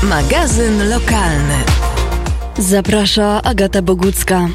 Magazyn lokalny. Zaprasza Agata Bogucka.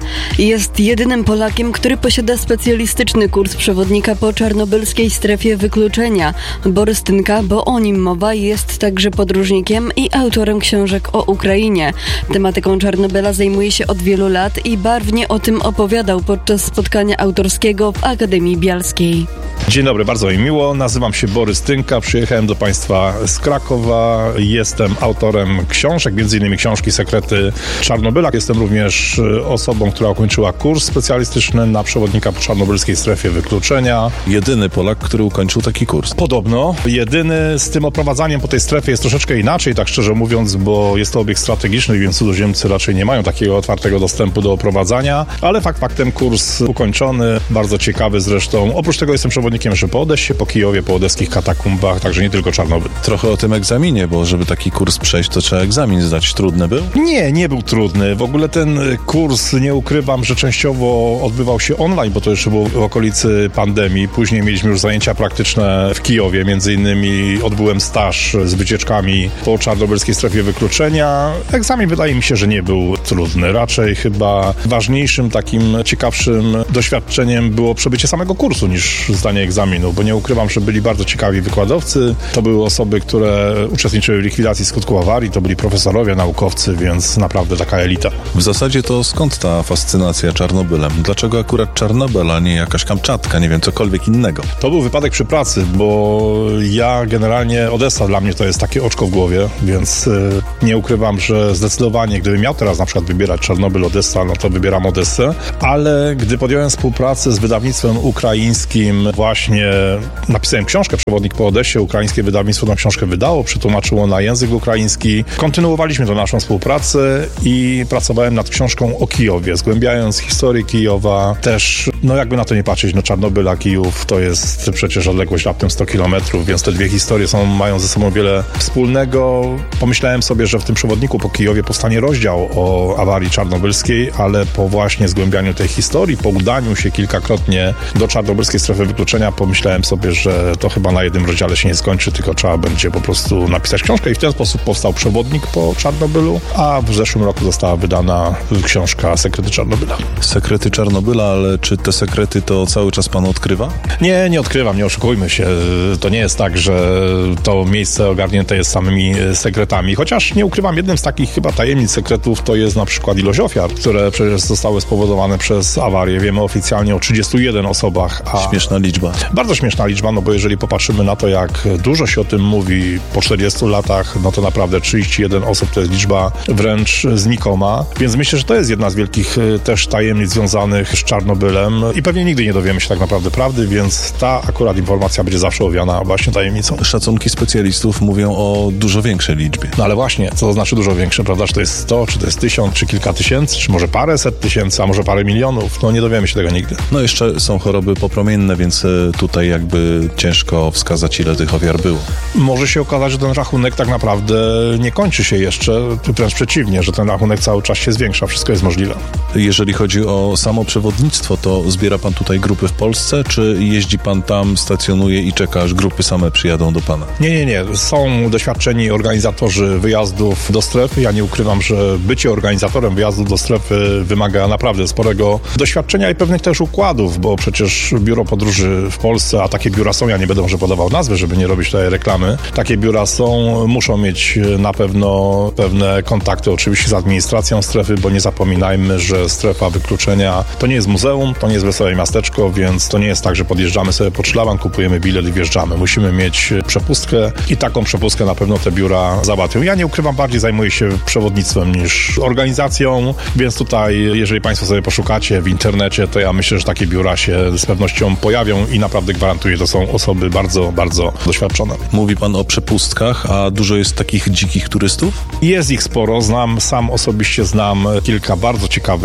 Jest jedynym Polakiem, który posiada specjalistyczny kurs przewodnika po czarnobylskiej strefie wykluczenia. Borys Tynka, bo o nim mowa, jest także podróżnikiem i autorem książek o Ukrainie. Tematyką Czarnobyla zajmuje się od wielu lat i barwnie o tym opowiadał podczas spotkania autorskiego w Akademii Bialskiej. Dzień dobry, bardzo mi miło. Nazywam się Borys Tynka, przyjechałem do Państwa z Krakowa. Jestem autorem książek, m.in. książki Sekrety Czarnobyla. Jestem również osobą, która ukończyła kurs specjalistyczny na przewodnika po czarnobylskiej strefie wykluczenia. Jedyny Polak, który ukończył taki kurs. Podobno. Jedyny. Z tym oprowadzaniem po tej strefie jest troszeczkę inaczej, tak szczerze mówiąc, bo jest to obiekt strategiczny, więc cudzoziemcy raczej nie mają takiego otwartego dostępu do oprowadzania, ale faktem kurs ukończony, bardzo ciekawy zresztą. Oprócz tego jestem przewodnikiem jeszcze po Odessie, po Kijowie, po odeskich katakumbach, także nie tylko Czarnobyl. Trochę o tym egzaminie, bo żeby taki kurs przejść, to trzeba egzamin zdać. Trudny był? Nie był trudny. W ogóle ten kurs, nie ukrywam, że częściowo odbywał się online, bo to jeszcze było w okolicy pandemii. Później mieliśmy już zajęcia praktyczne w Kijowie. Między innymi odbyłem staż z wycieczkami po czarnobylskiej strefie wykluczenia. Egzamin wydaje mi się, że nie był trudny. Raczej chyba ważniejszym, takim ciekawszym doświadczeniem było przebycie samego kursu niż zdanie egzaminu, bo nie ukrywam, że byli bardzo ciekawi wykładowcy. To były osoby, które uczestniczyły w likwidacji skutków awarii, to byli profesorowie, naukowcy, więc naprawdę taka elita. W zasadzie to skąd ta fascynacja Czarnobylem? Dlaczego akurat Czarnobyl, a nie jakaś Kamczatka, nie wiem, cokolwiek innego? To był wypadek przy pracy, bo ja generalnie Odessa dla mnie to jest takie oczko w głowie, więc nie ukrywam, że zdecydowanie, gdybym miał teraz na przykład wybierać Czarnobyl, Odessa, no to wybieram Odessę, ale gdy podjąłem współpracę z wydawnictwem ukraińskim, właśnie napisałem książkę Przewodnik po Odessie, ukraińskie wydawnictwo tą książkę wydało, przetłumaczyło na język ukraiński. Kontynuowaliśmy tę naszą współpracę i pracowałem nad książką o Kijowie, zgłębiając historię Kijowa. Też, no jakby na to nie patrzeć, no Czarnobyl a Kijów to jest przecież odległość raptem 100 kilometrów, więc te dwie historie mają ze sobą wiele wspólnego. Pomyślałem sobie, że w tym Przewodniku po Kijowie powstanie rozdział o awarii czarnobylskiej, ale po właśnie zgłębianiu tej historii, po udaniu się kilkakrotnie do czarnobylskiej strefy wykluczenia, pomyślałem sobie, że to chyba na jednym rozdziale się nie skończy, tylko trzeba będzie po prostu napisać książkę i w ten sposób powstał Przewodnik po Czarnobylu, a w zeszłym roku została wydana książka Sekrety Czarnobyla. Sekrety Czarnobyla, ale czy te sekrety to cały czas pan odkrywa? Nie odkrywam, nie oszukujmy się. To nie jest tak, że to miejsce ogarnięte jest samymi sekretami, chociaż nie ukrywam, jednym z takich chyba tajemnic sekretów to jest na przykład ilość ofiar, które przecież zostały spowodowane przez awarię. Wiemy oficjalnie o 31 osobach. Śmieszna liczba. Bardzo śmieszna liczba, no bo jeżeli popatrzymy na to, jak dużo się o tym mówi po 40 latach, no to naprawdę 31 osób to jest liczba wręcz znikoma, więc myślę, że to jest jedna z wielkich też tajemnic związanych z Czarnobylem i pewnie nigdy nie dowiemy się tak naprawdę prawdy, więc ta akurat informacja będzie zawsze owiana właśnie tajemnicą. Szacunki specjalistów mówią o dużo większej liczbie. No ale właśnie, co to znaczy dużo większe, prawda? Czy to jest 100, czy to jest 1000, czy kilka tysięcy, czy może paręset tysięcy, a może parę milionów? No nie dowiemy się tego nigdy. No jeszcze są choroby popromienne, więc tutaj jakby ciężko wskazać, ile tych ofiar było. Może się okazać, że ten rachunek tak naprawdę nie kończy się jeszcze, wręcz przeciwnie, że ten rachunek cały czas się zwiększa. Wszystko jest możliwe. Jeżeli chodzi o samo przewodnictwo, to zbiera pan tutaj grupy w Polsce, czy jeździ pan tam, stacjonuje i czeka, aż grupy same przyjadą do pana? Nie. Są doświadczeni organizatorzy wyjazdów do strefy. Ja nie ukrywam, że bycie organizatorem wyjazdu do strefy wymaga naprawdę sporego doświadczenia i pewnych też układów, bo przecież biuro podróży w Polsce, a takie biura są, ja nie będę może podawał nazwy, żeby nie robić tutaj reklamy. Takie biura są, muszą mieć na pewno pewne kontakty oczywiście z administracją strefy, bo nie zapominajmy, że strefa wykluczenia to nie jest muzeum, to nie jest wesołe miasteczko, więc to nie jest tak, że podjeżdżamy sobie pod szlaban, kupujemy bilet i wjeżdżamy. Musimy mieć przepustkę i taką przepustkę na pewno te biura załatwią. Ja nie ukrywam, bardziej zajmuję się przewodnictwem niż organizacją, więc tutaj, jeżeli Państwo sobie poszukacie w internecie, to ja myślę, że takie biura się z pewnością pojawią i naprawdę gwarantuję, to są osoby bardzo, bardzo doświadczone. Mówi pan o przepustkach, a dużo jest takich dzikich turystów? Jest ich sporo, sam osobiście znam kilka bardzo ciekawych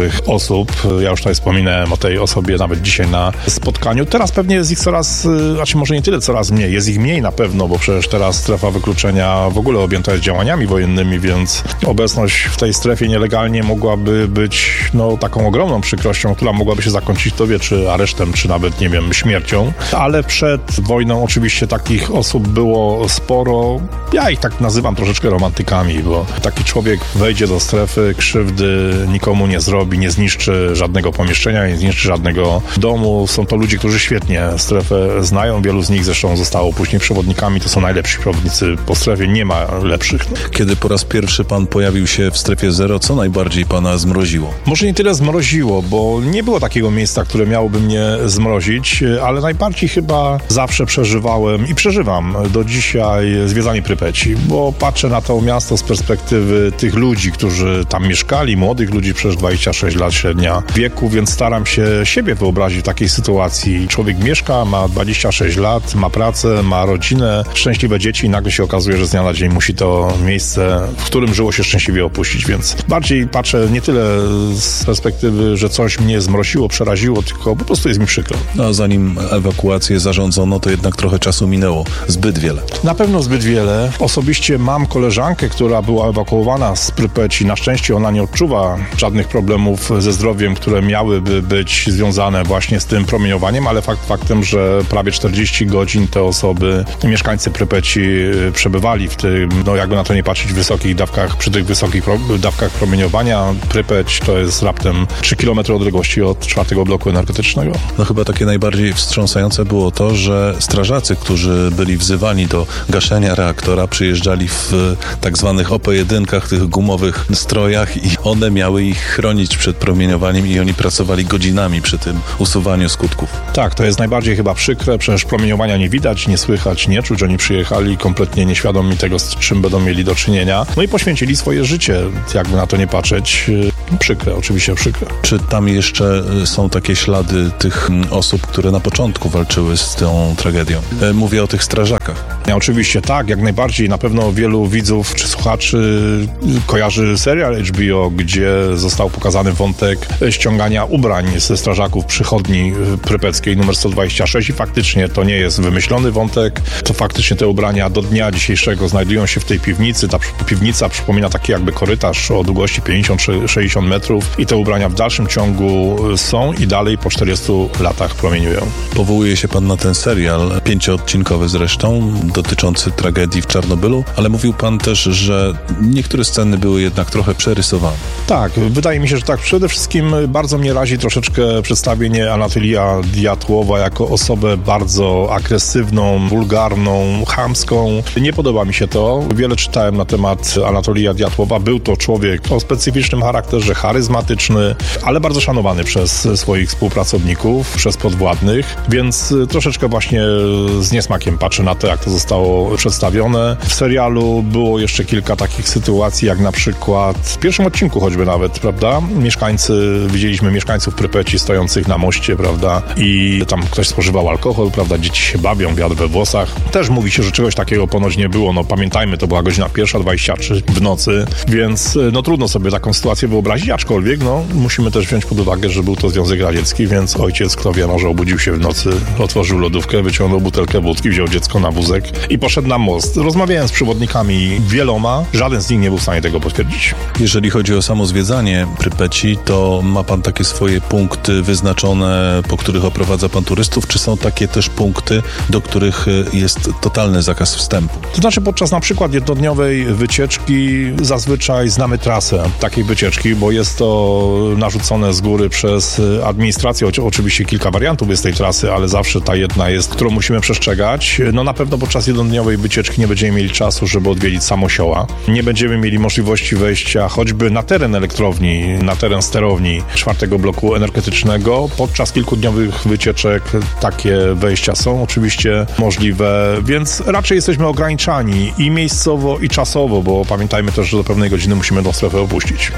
ciekawych osób. Ja już tutaj wspominałem o tej osobie nawet dzisiaj na spotkaniu. Teraz pewnie jest ich coraz, znaczy może nie tyle coraz mniej, jest ich mniej na pewno, bo przecież teraz strefa wykluczenia w ogóle objęta jest działaniami wojennymi, więc obecność w tej strefie nielegalnie mogłaby być taką ogromną przykrością, która mogłaby się zakończyć, kto wie, czy aresztem, czy nawet, nie wiem, śmiercią. Ale przed wojną oczywiście takich osób było sporo. Ja ich tak nazywam troszeczkę romantykami, bo taki człowiek wejdzie do strefy, krzywdy nikomu nie zrobi, nie zniszczy żadnego pomieszczenia, nie zniszczy żadnego domu. Są to ludzie, którzy świetnie strefę znają. Wielu z nich zresztą zostało później przewodnikami. To są najlepsi przewodnicy po strefie. Nie ma lepszych. Kiedy po raz pierwszy pan pojawił się w strefie zero, co najbardziej pana zmroziło? Może nie tyle zmroziło, bo nie było takiego miejsca, które miałoby mnie zmrozić, ale najbardziej chyba zawsze przeżywałem i przeżywam do dzisiaj zwiedzanie Prypeci, bo patrzę na to miasto z perspektywy tych ludzi, którzy tam mieszkali, młodych ludzi, przecież 26 lat średnia wieku, więc staram się siebie wyobrazić w takiej sytuacji. Człowiek mieszka, ma 26 lat, ma pracę, ma rodzinę, szczęśliwe dzieci i nagle się okazuje, że z dnia na dzień musi to miejsce, w którym żyło się szczęśliwie opuścić, więc bardziej patrzę nie tyle z perspektywy, że coś mnie zmroziło, przeraziło, tylko po prostu jest mi przykro. A zanim ewakuację zarządzono, to jednak trochę czasu minęło. Zbyt wiele. Na pewno zbyt wiele. Osobiście mam koleżankę, która była ewakuowana z Prypeci. Na szczęście ona nie odczuwa żadnych problemów ze zdrowiem, które miałyby być związane właśnie z tym promieniowaniem, ale faktem, że prawie 40 godzin te osoby, mieszkańcy Prypeci przebywali w tym, jakby na to nie patrzeć, wysokich dawkach, przy tych wysokich dawkach promieniowania. Prypeć to jest raptem 3 km odległości od 4. bloku energetycznego. Chyba takie najbardziej wstrząsające było to, że strażacy, którzy byli wzywani do gaszenia reaktora, przyjeżdżali w tak zwanych OP-1, tych gumowych strojach i one miały ich chronić przed promieniowaniem i oni pracowali godzinami przy tym usuwaniu skutków. Tak, to jest najbardziej chyba przykre, przecież promieniowania nie widać, nie słychać, nie czuć. Oni przyjechali kompletnie nieświadomi tego, z czym będą mieli do czynienia. I poświęcili swoje życie, jakby na to nie patrzeć. Przykre, oczywiście przykre. Czy tam jeszcze są takie ślady tych osób, które na początku walczyły z tą tragedią? Mówię o tych strażakach. Oczywiście tak, jak najbardziej. Na pewno wielu widzów czy słuchaczy kojarzy serial HBO, gdzie został pokazany wątek ściągania ubrań ze strażaków przychodni prypeckiej numer 126 i faktycznie to nie jest wymyślony wątek. To faktycznie te ubrania do dnia dzisiejszego znajdują się w tej piwnicy. Ta piwnica przypomina taki jakby korytarz o długości 50-60 metrów i te ubrania w dalszym ciągu są i dalej po 40 latach promieniują. Powołuje się pan na ten serial, 5-odcinkowy zresztą, dotyczący tragedii w Czarnobylu, ale mówił pan też, że niektóre sceny były jednak trochę przerysowane. Tak, wydaje mi się, że tak. Przede wszystkim bardzo mnie razi troszeczkę przedstawienie Anatolija Djatłowa jako osobę bardzo agresywną, wulgarną, chamską. Nie podoba mi się to. Wiele czytałem na temat Anatolija Djatłowa. Był to człowiek o specyficznym charakterze, charyzmatyczny, ale bardzo szanowany przez swoich współpracowników, przez podwładnych, więc troszeczkę właśnie z niesmakiem patrzę na to, jak to zostało przedstawione. W serialu było jeszcze kilka takich sytuacji, jak na przykład w pierwszym odcinku choćby nawet, prawda? Widzieliśmy mieszkańców Prypeci stojących na moście, prawda? I tam ktoś spożywał alkohol, prawda? Dzieci się bawią, wiatr we włosach. Też mówi się, że czegoś takiego ponoć nie było. Pamiętajmy, to była godzina 1:23 w nocy, więc trudno sobie taką sytuację wyobrazić, aczkolwiek musimy też wziąć pod uwagę, że był to Związek Radziecki, więc ojciec, kto wie, może obudził się w nocy, otworzył lodówkę, wyciągnął butelkę wódki, wziął dziecko na wózek i poszedł na most. Rozmawiałem z przewodnikami wieloma, żaden z nich nie był w stanie tego potwierdzić. Jeżeli chodzi o samo zwiedzanie Prypeci, to ma pan takie swoje punkty wyznaczone, po których oprowadza pan turystów, czy są takie też punkty, do których jest totalny zakaz wstępu? To znaczy podczas na przykład jednodniowej wycieczki zazwyczaj znamy trasę takiej wycieczki, bo jest to narzucone z góry przez administrację. Oczywiście kilka wariantów jest tej trasy, ale zawsze ta jedna jest, którą musimy przestrzegać. Na pewno podczas jednodniowej wycieczki nie będziemy mieli czasu, żeby odwiedzić Samosioła. Nie będziemy mieli możliwości wejścia choćby na teren elektrowni, na teren sterowni 4. bloku energetycznego. Podczas kilkudniowych wycieczek takie wejścia są oczywiście możliwe, więc raczej jesteśmy ograniczani i miejscowo, i czasowo, bo pamiętajmy też, że do pewnej godziny musimy tą strefę opuścić. Ile czasu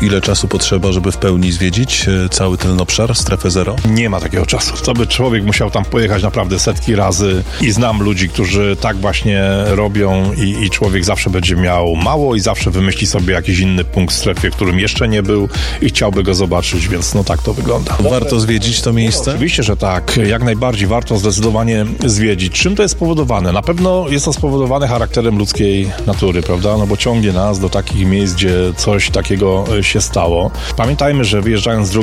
potrzeba, żeby w pełni zwiedzić cały ten obszar, strefę zero? Nie ma takiego czasu. To by człowiek musiał tam pojechać naprawdę setki razy i znam ludzi, którzy tak właśnie robią i człowiek zawsze będzie miał mało i zawsze wymyśli sobie jakiś inny punkt w strefie, w którym jeszcze nie był i chciałby go zobaczyć, więc no tak to wygląda. Warto zwiedzić to miejsce? Oczywiście, że tak. Jak najbardziej warto zdecydowanie zwiedzić. Czym to jest spowodowane? Na pewno jest to spowodowane charakterem ludzkiej natury, prawda? No bo ciągnie nas do takich miejsc, gdzie coś takiego się stało. Pamiętajmy, że wyjeżdżając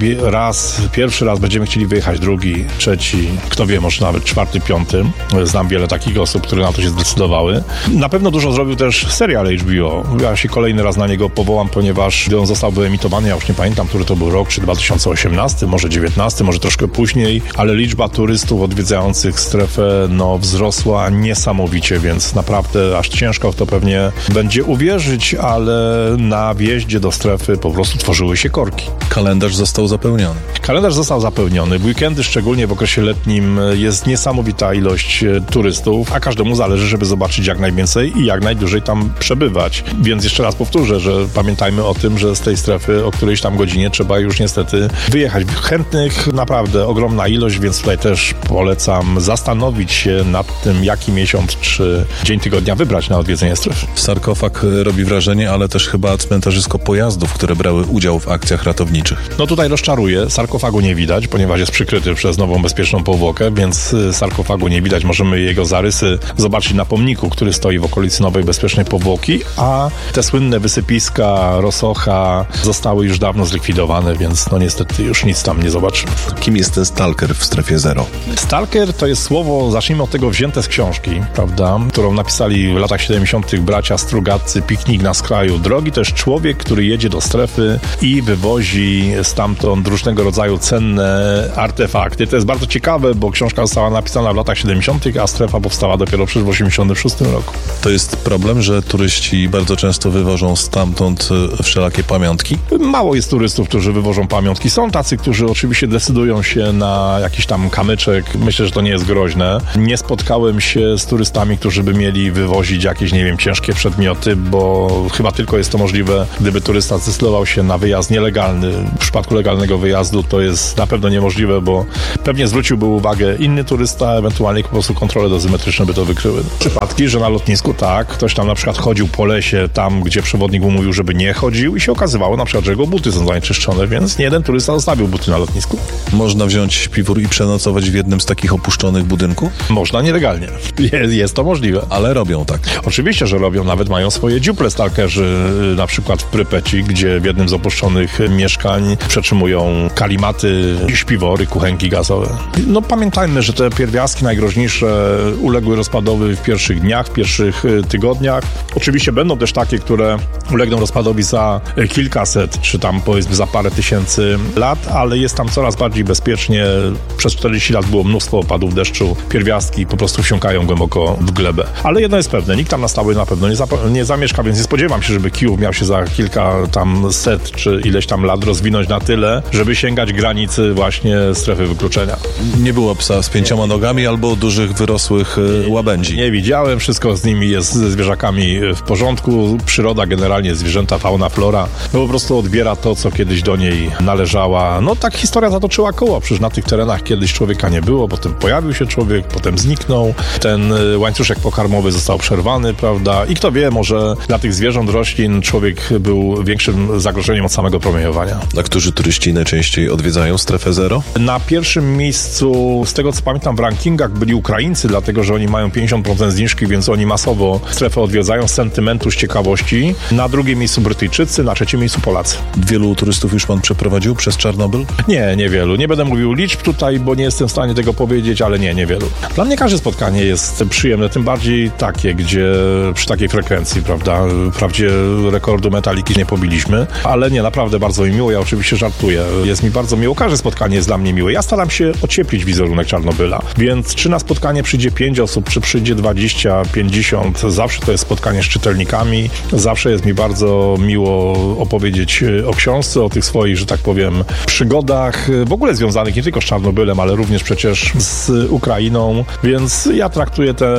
pierwszy raz będziemy chcieli wyjechać, drugi, trzeci, kto wie, może nawet czwarty, piąty. Znam wiele takich osób, które na to się zdecydowały. Na pewno dużo zrobił też serial HBO. Ja się kolejny raz na niego powołam, ponieważ gdy on został wyemitowany, ja już nie pamiętam, który to był rok, czy 2018, może 19, może troszkę później, ale liczba turystów odwiedzających strefę wzrosła niesamowicie, więc naprawdę aż ciężko w to pewnie będzie uwierzyć, ale na wjeździe do strefy po prostu tworzyły się korki. Kalendarz został zapełniony. Kalendarz został zapełniony. W weekendy, szczególnie w okresie letnim, jest niesamowita ilość turystów, a każdemu zależy, żeby zobaczyć jak najwięcej i jak najdłużej tam przebywać. Więc jeszcze raz powtórzę, że pamiętajmy o tym, że z tej strefy o którejś tam godzinie trzeba już niestety wyjechać. Chętnych naprawdę ogromna ilość, więc tutaj też polecam zastanowić się nad tym, jaki miesiąc czy dzień tygodnia wybrać na odwiedzenie strefy. Sarkofag robi wrażenie, ale też chyba cmentarzysko pojazdów, które brały udział w akcjach ratowniczych. No tutaj rozczaruję. Sarkofagu nie widać, ponieważ jest przykryty przez nową bezpieczną powłokę, więc sarkofagu nie widać. Możemy jego zarysy zobaczyć na pomniku, który stoi w okolicy nowej bezpiecznej powłoki, a te słynne wysypiska, rosocha zostały już dawno zlikwidowane, więc niestety już nic tam nie zobaczymy. Kim jest ten stalker w strefie zero? Stalker to jest słowo, zacznijmy od tego, wzięte z książki, prawda, którą napisali w latach 70. bracia Strugatzy, Piknik na skraju drogi. To jest człowiek, który jedzie do strefy i wywozi stamtąd różnego rodzaju cenne artefakty. To jest bardzo ciekawe, bo książka została napisana w latach 70., a strefa powstała dopiero przecież w 86 roku. To jest problem, że turyści bardzo często wywożą stamtąd wszelakie pamiątki? Mało jest turystów, którzy wywożą pamiątki. Są tacy, którzy oczywiście decydują się na jakiś tam kamyczek. Myślę, że to nie jest groźne. Nie spotkałem się z turystami, którzy by mieli wywozić jakieś, ciężkie przedmioty, bo chyba tylko jest to możliwe, gdyby turysta zdecydował się na wyjazd nielegalny. W przypadku legalnego wyjazdu to jest na pewno niemożliwe, bo pewnie zwróciłby uwagę inny turysta, ewentualnie po prostu kontrole dozymetryczne by to wykryły. Przypadki, że na lotnisku ktoś tam na przykład chodził po lesie, tam gdzie przewodnik mu mówił, żeby nie chodził i się okazywało na przykład, że jego buty są zanieczyszczone, więc nie jeden turysta zostawił buty na lotnisku. Można wziąć śpiwór i przenocować w jednym z takich opuszczonych budynków? Można nielegalnie. Jest to możliwe. Ale robią tak. Oczywiście, że robią. Nawet mają swoje dziuple stalkerzy, na przykład w Prypeci, gdzie w jednym z opuszczonych mieszkań przetrzymują kalimaty, śpiwory, kuchenki gazowe. Pamiętajmy, że te pierwiastki najgroźniejsze uległy rozpadowi w pierwszych dniach, w pierwszych tygodniach. Oczywiście będą też takie, które ulegną rozpadowi za kilkaset, czy tam powiedzmy za parę tysięcy lat, ale jest tam coraz bardziej bezpiecznie. Przez 40 lat było mnóstwo opadów deszczu, pierwiastki po prostu wsiąkają głęboko w glebę. Ale jedno jest pewne, nikt tam na stałe na pewno nie zamieszka, więc nie spodziewam się, żeby Kijów miał się za kilka tam set, czy ileś tam lat rozwinąć na tyle, żeby sięgać granicy właśnie strefy wykluczenia. Nie było psa z 5 nogami albo dużych, wyrosłych łabędzi. Nie widziałem, wszystko z nimi jest, ze zwierzakami w porządku. Przyroda generalnie, zwierzęta, fauna, flora, po prostu odbiera to, co kiedyś do niej należała. Tak historia zatoczyła koło. Przecież na tych terenach kiedyś człowieka nie było, potem pojawił się człowiek, potem zniknął. Ten łańcuszek pokarmowy został przerwany, prawda? I kto wie, może dla tych zwierząt, roślin człowiek był większym zagrożeniem od samego promieniowania. A którzy turyści najczęściej odwiedzają strefę zero? Na pierwszym miejscu, z tego co pamiętam, w rankingach byli Ukraińcy, dlatego że oni mają 50% zniżki, więc oni masowo strefę odwiedzają z sentymentu, z ciekawości. Na drugim miejscu Brytyjczycy, na trzecim miejscu Polacy. Wielu turystów już pan przeprowadził przez Czarnobyl? Nie, niewielu. Nie będę mówił liczb tutaj, bo nie jestem w stanie tego powiedzieć, ale niewielu. Dla mnie każde spotkanie jest przyjemne, tym bardziej takie, gdzie przy takiej frekwencji, prawda? Wprawdzie rekordu Metaliki nie pobiliśmy, ale naprawdę bardzo mi miło. Ja oczywiście żartuję. Jest mi bardzo miło. Każde spotkanie jest dla mnie miłe. Ja staram się ocieplić wizerunek Czarnobyla, więc czy na spotkanie przyjdzie 5 osób, czy przyjdzie 20, 50, zawsze to jest spotkanie z czytelnikami. Zawsze jest mi bardzo miło opowiedzieć o książce, o tych swoich, że tak powiem, przygodach, w ogóle związanych nie tylko z Czarnobylem, ale również przecież z Ukrainą, więc ja traktuję te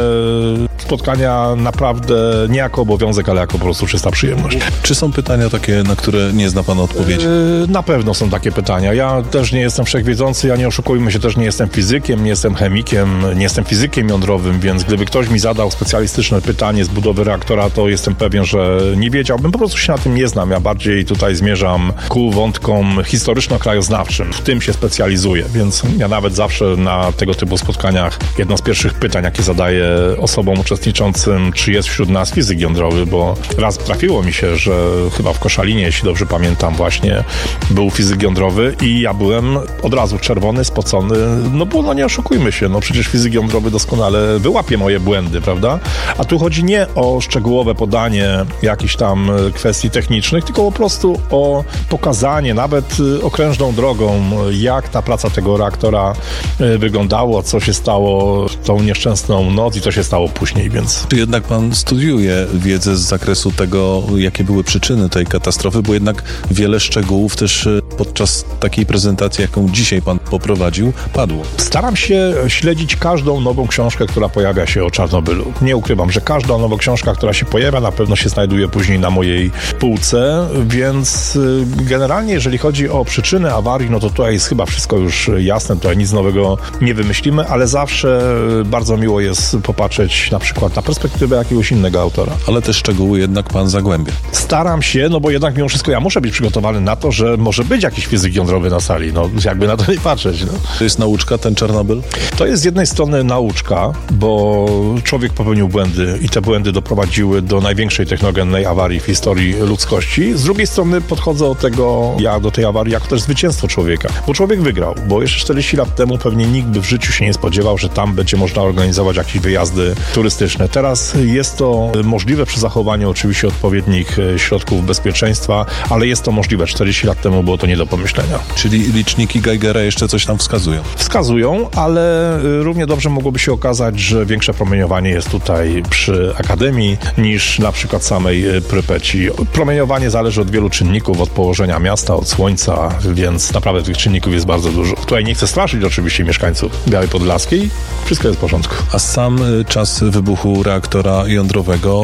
spotkania naprawdę nie jako obowiązek, ale jako po prostu czysta przyjemność. Czy są pytania takie, na które że nie zna pan odpowiedzi? Na pewno są takie pytania. Ja też nie jestem wszechwiedzący, ja nie oszukujmy się, też nie jestem fizykiem, nie jestem chemikiem, nie jestem fizykiem jądrowym, więc gdyby ktoś mi zadał specjalistyczne pytanie z budowy reaktora, to jestem pewien, że nie wiedziałbym. Po prostu się na tym nie znam. Ja bardziej tutaj zmierzam ku wątkom historyczno-krajoznawczym. W tym się specjalizuję, więc ja nawet zawsze na tego typu spotkaniach jedno z pierwszych pytań, jakie zadaję osobom uczestniczącym, czy jest wśród nas fizyk jądrowy, bo raz trafiło mi się, że chyba w Koszalinie, jeśli dobrze pamiętam, właśnie był fizyk jądrowy i ja byłem od razu czerwony, spocony, no bo nie oszukujmy się, przecież fizyk jądrowy doskonale wyłapie moje błędy, prawda? A tu chodzi nie o szczegółowe podanie jakichś tam kwestii technicznych, tylko po prostu o pokazanie, nawet okrężną drogą, jak ta praca tego reaktora wyglądało, co się stało w tą nieszczęsną noc i co się stało później, więc... Czy jednak pan studiuje wiedzę z zakresu tego, jakie były przyczyny tej katastrofy, bo jednak wiele szczegółów też podczas takiej prezentacji, jaką dzisiaj pan poprowadził, padło. Staram się śledzić każdą nową książkę, która pojawia się o Czarnobylu. Nie ukrywam, że każda nowa książka, która się pojawia, na pewno się znajduje później na mojej półce, więc generalnie, jeżeli chodzi o przyczyny awarii, no to tutaj jest chyba wszystko już jasne, tutaj nic nowego nie wymyślimy, ale zawsze bardzo miło jest popatrzeć na przykład na perspektywę jakiegoś innego autora. Ale te szczegóły jednak pan zagłębia. Staram się, bo jednak mimo wszystko ja muszę być przygotowany na to, że może być jakiś fizyk jądrowy na sali, jakby na to nie patrzeć. To jest nauczka, ten Czarnobyl? To jest z jednej strony nauczka, bo człowiek popełnił błędy i te błędy doprowadziły do największej technogennej awarii w historii ludzkości. Z drugiej strony podchodzę do tej awarii jako też zwycięstwo człowieka, bo człowiek wygrał, bo jeszcze 40 lat temu pewnie nikt by w życiu się nie spodziewał, że tam będzie można organizować jakieś wyjazdy turystyczne. Teraz jest to możliwe przy zachowaniu oczywiście odpowiednich środków bezpieczeństwa, ale jest to możliwe. 40 lat temu było to nie do pomyślenia. Czyli liczniki Geigera jeszcze coś tam wskazują? Wskazują, ale równie dobrze mogłoby się okazać, że większe promieniowanie jest tutaj przy Akademii niż na przykład samej Prypeci. Promieniowanie zależy od wielu czynników, od położenia miasta, od słońca, więc naprawdę tych czynników jest bardzo dużo. Tutaj nie chcę straszyć oczywiście mieszkańców Białej Podlaskiej. Wszystko jest w porządku. A sam czas wybuchu reaktora jądrowego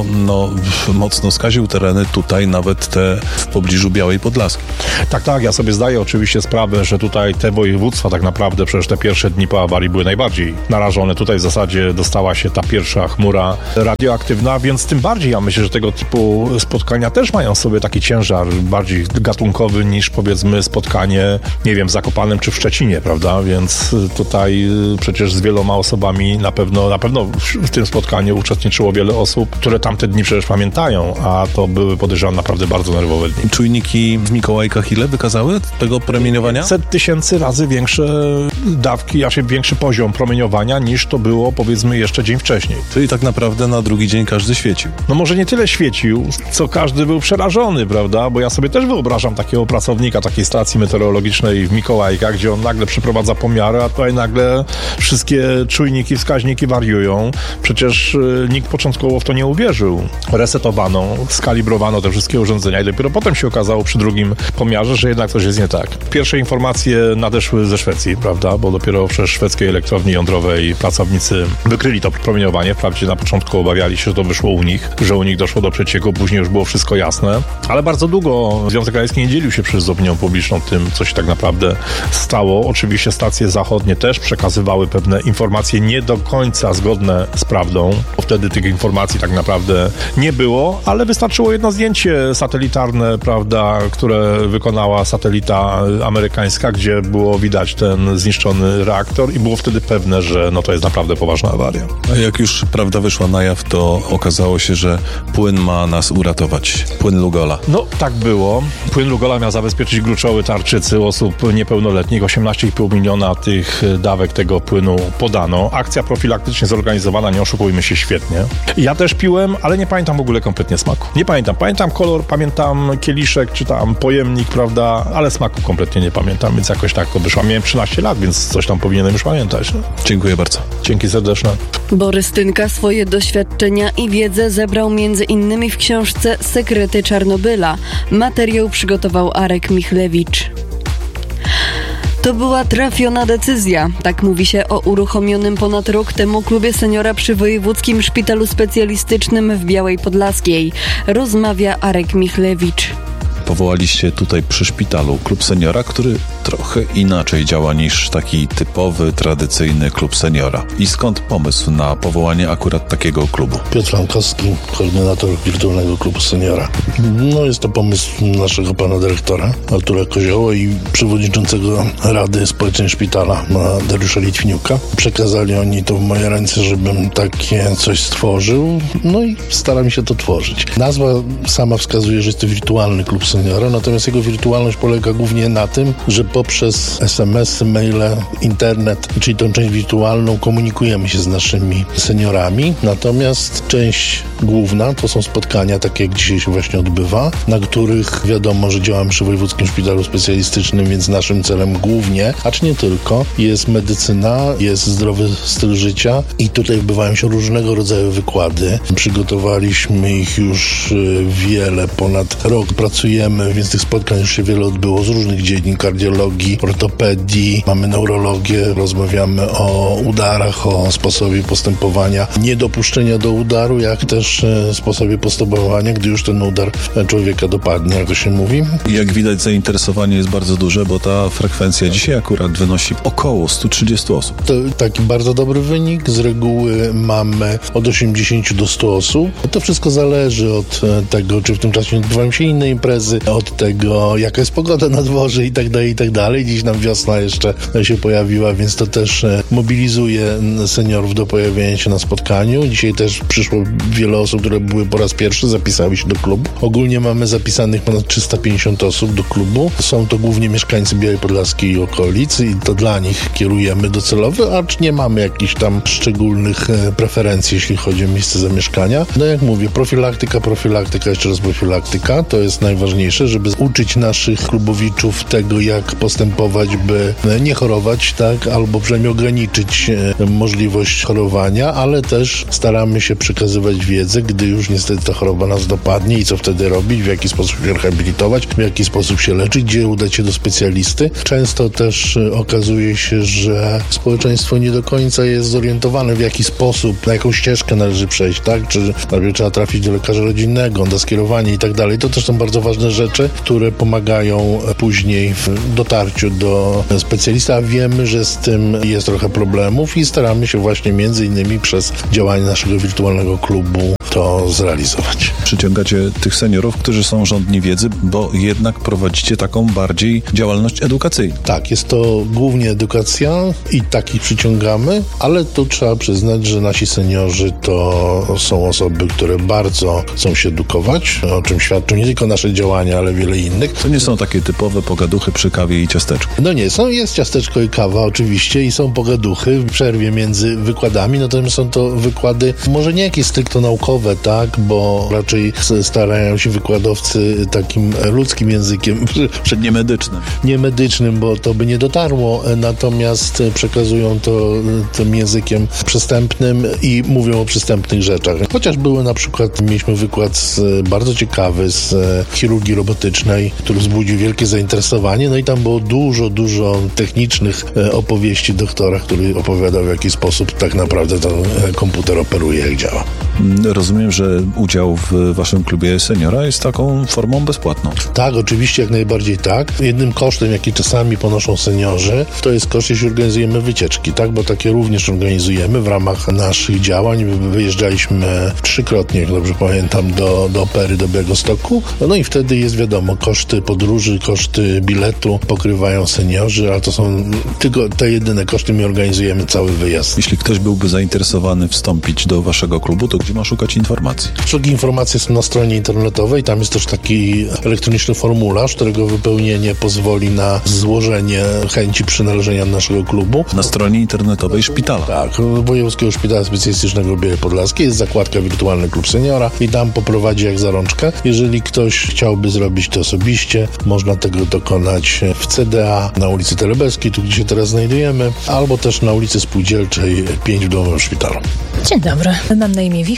mocno skaził tereny tutaj, nawet te w pobliżu Białej Podlaskiej. Tak, ja sobie zdaję oczywiście sprawę, że tutaj te województwa tak naprawdę przecież te pierwsze dni po awarii były najbardziej narażone. Tutaj w zasadzie dostała się ta pierwsza chmura radioaktywna, więc tym bardziej ja myślę, że tego typu spotkania też mają sobie taki ciężar bardziej gatunkowy niż powiedzmy spotkanie, nie wiem, w Zakopanem czy w Szczecinie, prawda? Więc tutaj przecież z wieloma osobami na pewno w tym spotkaniu uczestniczyło wiele osób, które tamte dni przecież pamiętają, a to były, podejrzewam, naprawdę bardzo nerwowe dni. Czujniki w Mikołajkach ile wykazały tego promieniowania? 100 000 razy większe dawki, większy poziom promieniowania niż to było, powiedzmy, jeszcze dzień wcześniej. Czyli tak naprawdę na drugi dzień każdy świecił. Może nie tyle świecił, co każdy był przerażony, prawda? Bo ja sobie też wyobrażam takiego pracownika takiej stacji meteorologicznej w Mikołajkach, gdzie on nagle przeprowadza pomiary, a tutaj nagle wszystkie czujniki, wskaźniki wariują. Przecież nikt początkowo w to nie uwierzył. Resetowano, skalibrowano te wszystkie urządzenia i dopiero potem się okazało przy drugim pomiarze, że jednak coś jest nie tak. Pierwsze informacje nadeszły ze Szwecji, prawda? Bo dopiero przez szwedzkiej elektrowni jądrowej pracownicy wykryli to promieniowanie. Wprawdzie na początku obawiali się, że to wyszło u nich, że u nich doszło do przecieku, później już było wszystko jasne. Ale bardzo długo Związek Radziecki nie dzielił się przez opinią publiczną tym, co się tak naprawdę stało. Oczywiście stacje zachodnie też przekazywały pewne informacje nie do końca zgodne z prawdą, bo wtedy tych informacji tak naprawdę nie było, ale wystarczyło jedno zdjęcie satelitarne, prawda, które wykonała satelita amerykańska, gdzie było widać ten zniszczony reaktor i było wtedy pewne, że to jest naprawdę poważna awaria. A jak już prawda wyszła na jaw, to okazało się, że płyn ma nas uratować. Płyn Lugola. Tak było. Płyn Lugola miał zabezpieczyć gruczoły tarczycy osób niepełnoletnich. 18,5 miliona tych dawek tego płynu podano. Akcja profilaktycznie zorganizowana, nie oszukujmy się, świetnie. Ja też piłem, ale nie pamiętam w ogóle kompletnie smaku. Nie pamiętam. Pamiętam kolor, pamiętam kieliszek, czy tam pojemnik, prawda, ale smaku kompletnie nie pamiętam, więc jakoś tak to wyszło. Miałem 13 lat, więc coś tam powinienem już pamiętać. Dziękuję bardzo. Dzięki serdeczne. Borys Tynka swoje doświadczenia i wiedzę zebrał m.in. w książce Sekrety Czarnobyla. Materiał przygotował Arek Michlewicz. To była trafiona decyzja. Tak mówi się o uruchomionym ponad rok temu klubie seniora przy Wojewódzkim Szpitalu Specjalistycznym w Białej Podlaskiej. Rozmawia Arek Michlewicz. powołaliście tutaj przy szpitalu klub seniora, który trochę inaczej działa niż taki typowy, tradycyjny klub seniora. I skąd pomysł na powołanie akurat takiego klubu? Piotr Frankowski, koordynator wirtualnego klubu seniora. Jest to pomysł naszego pana dyrektora, Artura Kozioła, i przewodniczącego Rady Społecznej Szpitala, Dariusza Litwiniuka. Przekazali oni to w moje ręce, żebym takie coś stworzył, i staram się to tworzyć. Nazwa sama wskazuje, że jest to wirtualny klub seniora, natomiast jego wirtualność polega głównie na tym, że poprzez SMS-y, maile, internet, czyli tą część wirtualną, komunikujemy się z naszymi seniorami, natomiast część główna to są spotkania, takie jak dzisiaj się właśnie odbywa, na których wiadomo, że działamy przy Wojewódzkim Szpitalu Specjalistycznym, więc naszym celem głównie, acz nie tylko, jest medycyna, jest zdrowy styl życia i tutaj odbywają się różnego rodzaju wykłady. Przygotowaliśmy ich już wiele, ponad rok pracujemy, więc tych spotkań już się wiele odbyło z różnych dziedzin, kardiologii, ortopedii, mamy neurologię, rozmawiamy o udarach, o sposobie postępowania, niedopuszczenia do udaru, jak też sposobie postępowania, gdy już ten udar człowieka dopadnie, jak to się mówi. Jak widać, zainteresowanie jest bardzo duże, bo ta frekwencja dzisiaj akurat wynosi około 130 osób. To taki bardzo dobry wynik. Z reguły mamy od 80 do 100 osób. To wszystko zależy od tego, czy w tym czasie odbywają się inne imprezy, od tego, jaka jest pogoda na dworze i tak dalej, i tak dalej. Dziś nam wiosna jeszcze się pojawiła, więc to też mobilizuje seniorów do pojawienia się na spotkaniu. Dzisiaj też przyszło wiele osób, które były po raz pierwszy, zapisały się do klubu. Ogólnie mamy zapisanych ponad 350 osób do klubu. Są to głównie mieszkańcy Białej Podlaskiej i okolic i to dla nich kierujemy docelowo, acz nie mamy jakichś tam szczególnych preferencji, jeśli chodzi o miejsce zamieszkania. Jak mówię, profilaktyka, jeszcze raz profilaktyka, to jest najważniejsze, żeby uczyć naszych klubowiczów tego, jak postępować, by nie chorować, tak, albo przynajmniej ograniczyć możliwość chorowania, ale też staramy się przekazywać wiedzę, gdy już niestety ta choroba nas dopadnie i co wtedy robić, w jaki sposób się rehabilitować, w jaki sposób się leczyć, gdzie udać się do specjalisty. Często też okazuje się, że społeczeństwo nie do końca jest zorientowane, w jaki sposób, na jaką ścieżkę należy przejść, tak, czy najpierw trzeba trafić do lekarza rodzinnego, on da skierowanie i tak dalej. To też są bardzo ważne rzeczy, które pomagają później w dotarciu do specjalisty, a wiemy, że z tym jest trochę problemów i staramy się właśnie między innymi przez działanie naszego wirtualnego klubu to zrealizować. Przyciągacie tych seniorów, którzy są żądni wiedzy, bo jednak prowadzicie taką bardziej działalność edukacyjną. Tak, jest to głównie edukacja i takich przyciągamy, ale tu trzeba przyznać, że nasi seniorzy to są osoby, które bardzo chcą się edukować, o czym świadczą nie tylko nasze działania, ale wiele innych. To nie są takie typowe pogaduchy przy kawie i ciasteczku. Jest ciasteczko i kawa oczywiście i są pogaduchy w przerwie między wykładami, natomiast są to wykłady może nie jakieś stricte naukowe, tak, bo raczej starają się wykładowcy takim ludzkim językiem, niemedycznym, bo to by nie dotarło, natomiast przekazują to tym językiem przystępnym i mówią o przystępnych rzeczach. Chociaż mieliśmy wykład bardzo ciekawy z chirurgii robotycznej, który wzbudził wielkie zainteresowanie, i tam było dużo technicznych opowieści doktora, który opowiadał, w jaki sposób tak naprawdę ten komputer operuje, jak działa. Rozumiem, że udział w waszym klubie seniora jest taką formą bezpłatną. Tak, oczywiście, jak najbardziej tak. Jednym kosztem, jaki czasami ponoszą seniorzy, to jest koszt, jeśli organizujemy wycieczki, tak, bo takie również organizujemy w ramach naszych działań. Wyjeżdżaliśmy 3-krotnie, jak dobrze pamiętam, do Opery, do Białegostoku. I wtedy jest wiadomo, koszty podróży, koszty biletu pokrywają seniorzy, ale to są tylko te jedyne koszty, my organizujemy cały wyjazd. Jeśli ktoś byłby zainteresowany wstąpić do waszego klubu, to gdzie ma szukać informacji? Wszelkie informacje są na stronie internetowej, tam jest też taki elektroniczny formularz, którego wypełnienie pozwoli na złożenie chęci przynależenia do naszego klubu. Na stronie internetowej szpitala. Tak, Wojewódzkiego Szpitala Specjalistycznego w Białej Podlaskiej jest zakładka Wirtualny Klub Seniora i tam poprowadzi jak za rączkę. Jeżeli ktoś chciałby zrobić to osobiście, można tego dokonać w CDA na ulicy Telebeskiej, tu gdzie się teraz znajdujemy, albo też na ulicy Spółdzielczej 5 w Domowym Szpitalu. Dzień dobry, mam na imię Wichla i Oktawa.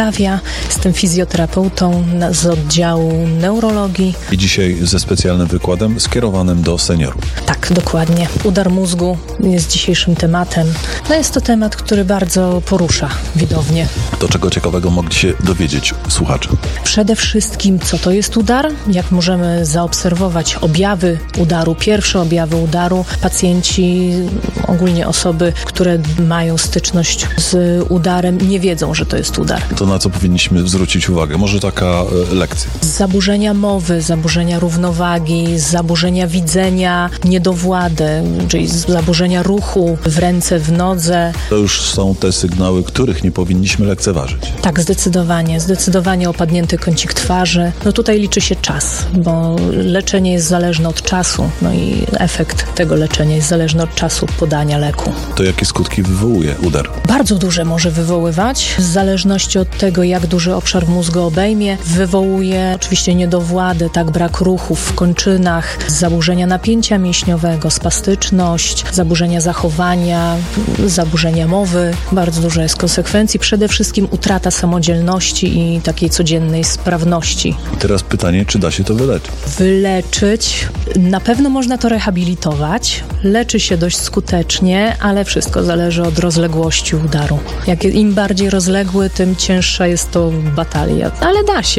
Batawia. Jestem fizjoterapeutą z oddziału neurologii. I dzisiaj ze specjalnym wykładem skierowanym do seniorów. Tak, dokładnie. Udar mózgu jest dzisiejszym tematem. No jest to temat, który bardzo porusza widownię. Do czego ciekawego mogli się dowiedzieć słuchacze? Przede wszystkim, co to jest udar, jak możemy zaobserwować objawy udaru, pierwsze objawy udaru. Pacjenci, ogólnie osoby, które mają styczność z udarem, nie wiedzą, że to jest udar. To na co powinniśmy zwrócić uwagę? Może taka lekcja? Zaburzenia mowy, zaburzenia równowagi, zaburzenia widzenia, niedowłady, czyli zaburzenia ruchu w ręce, w nodze. To już są te sygnały, których nie powinniśmy lekceważyć. Tak, zdecydowanie opadnięty kącik twarzy. No tutaj liczy się czas, bo leczenie jest zależne od czasu, no i efekt tego leczenia jest zależny od czasu podania leku. To jakie skutki wywołuje udar? Bardzo duże może wywoływać, w zależności od tego, jak duży obszar mózgu obejmie. Wywołuje oczywiście niedowłady, tak, brak ruchów w kończynach, zaburzenia napięcia mięśniowego, spastyczność, zaburzenia zachowania, zaburzenia mowy. Bardzo dużo jest konsekwencji. Przede wszystkim utrata samodzielności i takiej codziennej sprawności. I teraz pytanie, czy da się to wyleczyć? Wyleczyć. Na pewno można to rehabilitować. Leczy się dość skutecznie, ale wszystko zależy od rozległości udaru. Im bardziej rozległy, tym cięższa jest to batalia. Ale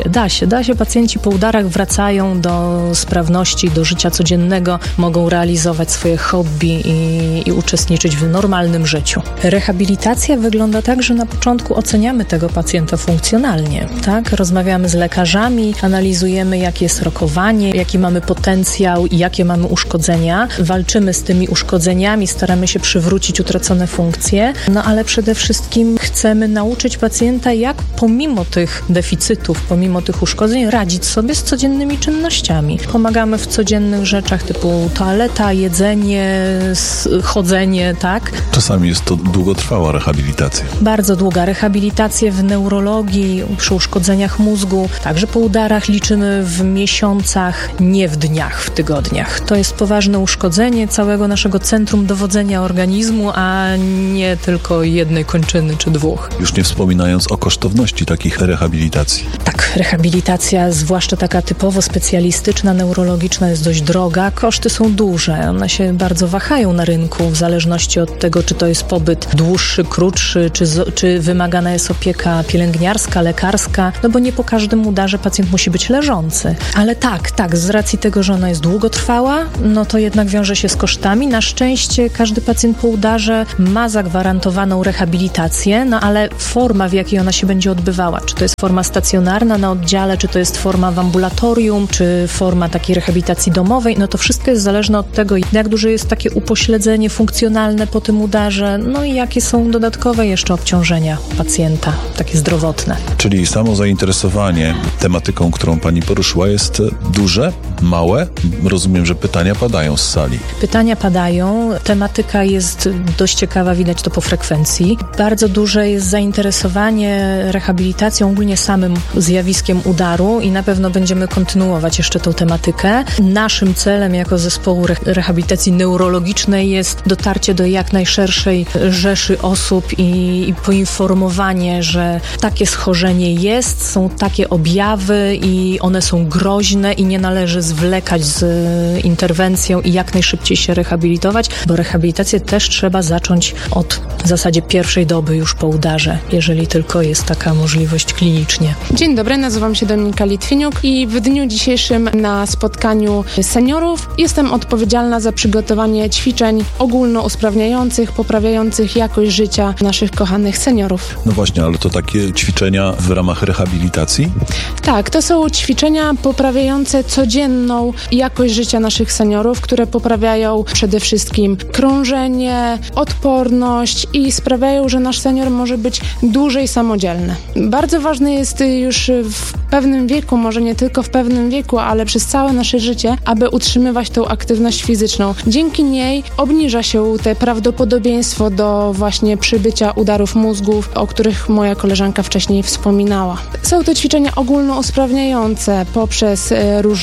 da się. Pacjenci po udarach wracają do sprawności, do życia codziennego, mogą realizować swoje hobby i uczestniczyć w normalnym życiu. Rehabilitacja wygląda tak, że na początku oceniamy tego pacjenta funkcjonalnie, tak? Rozmawiamy z lekarzami, analizujemy, jakie jest rokowanie, jaki mamy potencjał i jakie mamy uszkodzenia. Walczymy z tymi uszkodzeniami, staramy się przywrócić utracone funkcje, no ale przede wszystkim chcemy nauczyć pacjenta, jak pomimo tych deficytów, pomimo tych uszkodzeń radzić sobie z codziennymi czynnościami. Pomagamy w codziennych rzeczach typu toaleta, jedzenie, chodzenie, tak? Czasami jest to długotrwała rehabilitacja. Bardzo długa. Rehabilitacje w neurologii, przy uszkodzeniach mózgu, także po udarach liczymy w miesiącach, nie w dniach, w tygodniach. To jest poważne uszkodzenie całego naszego centrum dowodzenia organizmu, a nie tylko jednej kończyny czy dwóch. Już nie wspominając o kosztowności takich rehabilitacji. Tak, rehabilitacja, zwłaszcza taka typowo specjalistyczna, neurologiczna, jest dość droga. Koszty są duże. One się bardzo wahają na rynku w zależności od tego, czy to jest pobyt dłuższy, krótszy, czy wymagana jest opieka pielęgniarska, lekarska, no bo nie po każdym udarze pacjent musi być leżący. Ale tak, z racji tego, że ona jest długotrwała, no to jednak wiąże się z kosztami. Na szczęście każdy pacjent po udarze ma zagwarantowaną rehabilitację, no ale forma, w jakiej ona się będzie odbywała, czy to jest forma stacjonarna na oddziale, czy to jest forma w ambulatorium, czy forma takiej rehabilitacji domowej, no to wszystko jest zależne od tego, jak duże jest takie upośledzenie funkcjonalne po tym udarze, no i jakie są dodatkowe jeszcze obciążenia pacjenta, takie zdrowotne. Czyli samo zainteresowanie tematyką, którą pani poruszyła, jest duże, małe? Rozumiem, że pytania padają z sali. Pytania padają, tematyka jest dość ciekawa, widać to po frekwencji. Bardzo duże jest zainteresowanie rehabilitacją, ogólnie samym zjawiskiem udaru i na pewno będziemy kontynuować jeszcze tą tematykę. Naszym celem jako zespołu rehabilitacji neurologicznej jest dotarcie do jak najszerszej rzeszy osób i poinformowanie, że takie schorzenie jest, są takie objawy i one są groźne i nie należy zwlekać z interwencją i jak najszybciej się rehabilitować, bo rehabilitację też trzeba zacząć od w zasadzie pierwszej doby już po udarze, jeżeli tylko jest taka możliwość klinicznie. Dzień dobry, nazywam się Dominika Litwiniuk i w dniu dzisiejszym na spotkaniu seniorów jestem odpowiedzialna za przygotowanie ćwiczeń ogólnousprawniających, poprawiających jakość życia naszych kochanych seniorów. No właśnie, ale to takie ćwiczenia w ramach rehabilitacji? Tak, to są ćwiczenia poprawiające codzienną jakość życia naszych seniorów, które poprawiają przede wszystkim krążenie, odporność i sprawiają, że nasz senior może być dłużej samodzielny. Bardzo ważne jest już w pewnym wieku, może nie tylko w pewnym wieku, ale przez całe nasze życie, aby utrzymywać tą aktywność fizyczną. Dzięki niej obniża się te prawdopodobieństwo do właśnie przybycia udarów mózgów, o których moja koleżanka wcześniej wspominała. Są to ćwiczenia ogólnousprawniające poprzez różne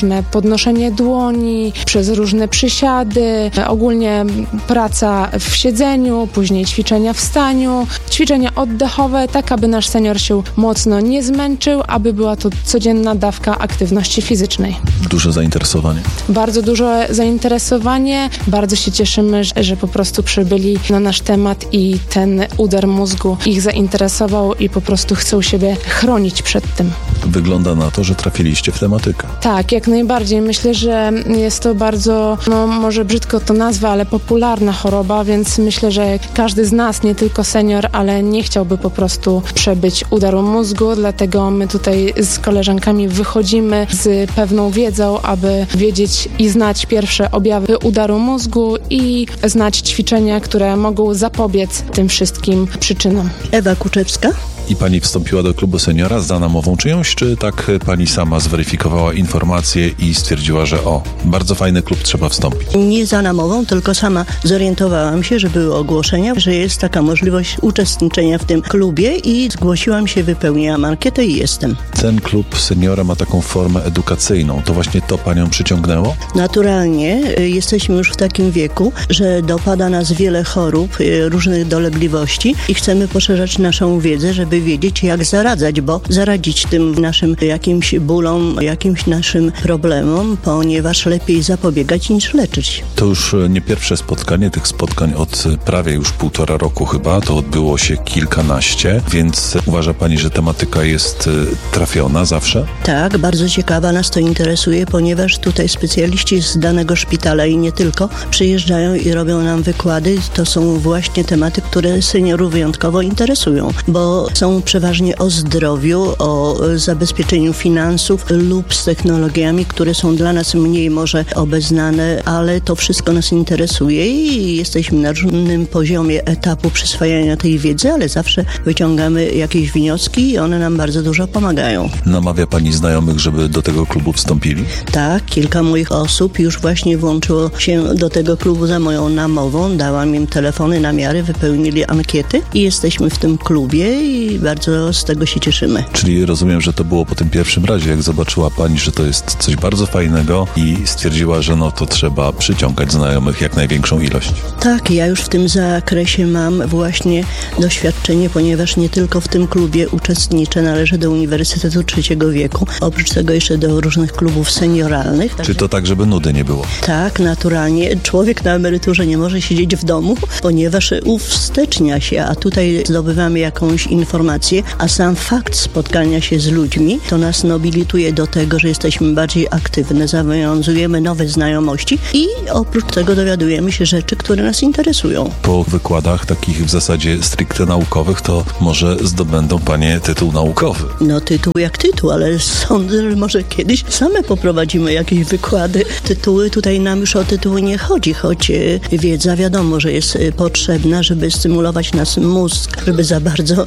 podnoszenie dłoni, przez różne przysiady, ogólnie praca w siedzeniu, później ćwiczenia w staniu, ćwiczenia oddechowe, tak aby nasz senior się mocno nie zmęczył, aby była to codzienna dawka aktywności fizycznej. Duże zainteresowanie. Bardzo duże zainteresowanie. Bardzo się cieszymy, że po prostu przybyli na nasz temat i ten udar mózgu ich zainteresował i po prostu chcą siebie chronić przed tym. Wygląda na to, że trafiliście w tematykę. Tak, jak najbardziej. Myślę, że jest to bardzo, może brzydko to nazwę, ale popularna choroba, więc myślę, że każdy z nas, nie tylko senior, ale nie chciałby po prostu przebyć udaru mózgu, dlatego my tutaj z koleżankami wychodzimy z pewną wiedzą, aby wiedzieć i znać pierwsze objawy udaru mózgu i znać ćwiczenia, które mogą zapobiec tym wszystkim przyczynom. Ewa Kuczewska. I pani wstąpiła do klubu seniora za namową czyjąś, czy tak pani sama zweryfikowała informacje i stwierdziła, że bardzo fajny klub, trzeba wstąpić? Nie za namową, tylko sama zorientowałam się, że były ogłoszenia, że jest taka możliwość uczestniczenia w tym klubie i zgłosiłam się, wypełniłam ankietę i jestem. Ten klub seniora ma taką formę edukacyjną. To właśnie to panią przyciągnęło? Naturalnie jesteśmy już w takim wieku, że dopada nas wiele chorób, różnych dolegliwości i chcemy poszerzać naszą wiedzę, żeby wiedzieć, jak zaradzać, bo zaradzić tym naszym jakimś bólom, jakimś naszym problemom, ponieważ lepiej zapobiegać niż leczyć. To już nie pierwsze spotkanie, tych spotkań od prawie już 1,5 roku chyba, to odbyło się kilkanaście, więc uważa pani, że tematyka jest trafiona zawsze? Tak, bardzo ciekawa, nas to interesuje, ponieważ tutaj specjaliści z danego szpitala i nie tylko przyjeżdżają i robią nam wykłady. To są właśnie tematy, które seniorów wyjątkowo interesują, bo są przeważnie o zdrowiu, o zabezpieczeniu finansów lub z technologiami, które są dla nas mniej może obeznane, ale to wszystko nas interesuje i jesteśmy na różnym poziomie etapu przyswajania tej wiedzy, ale zawsze wyciągamy jakieś wnioski i one nam bardzo dużo pomagają. Namawia pani znajomych, żeby do tego klubu wstąpili? Tak, kilka moich osób już właśnie włączyło się do tego klubu za moją namową, dałam im telefony, namiary, wypełnili ankiety i jesteśmy w tym klubie i bardzo z tego się cieszymy. Czyli rozumiem, że to było po tym pierwszym razie, jak zobaczyła pani, że to jest coś bardzo fajnego i stwierdziła, że to trzeba przyciągać znajomych jak największą ilość. Tak, ja już w tym zakresie mam właśnie doświadczenie, ponieważ nie tylko w tym klubie uczestniczę, należę do Uniwersytetu Trzeciego Wieku, oprócz tego jeszcze do różnych klubów senioralnych. Czy to tak, żeby nudy nie było? Tak, naturalnie. Człowiek na emeryturze nie może siedzieć w domu, ponieważ uwstecznia się, a tutaj zdobywamy jakąś informację, a sam fakt spotkania się z ludźmi to nas nobilituje do tego, że jesteśmy bardziej aktywne, zawiązujemy nowe znajomości i oprócz tego dowiadujemy się rzeczy, które nas interesują. Po wykładach takich w zasadzie stricte naukowych, to może zdobędą panie tytuł naukowy. Tytuł jak tytuł, ale sądzę, że może kiedyś same poprowadzimy jakieś wykłady. Tytuły, tutaj nam już o tytuły nie chodzi, choć wiedza wiadomo, że jest potrzebna, żeby stymulować nas mózg, żeby za bardzo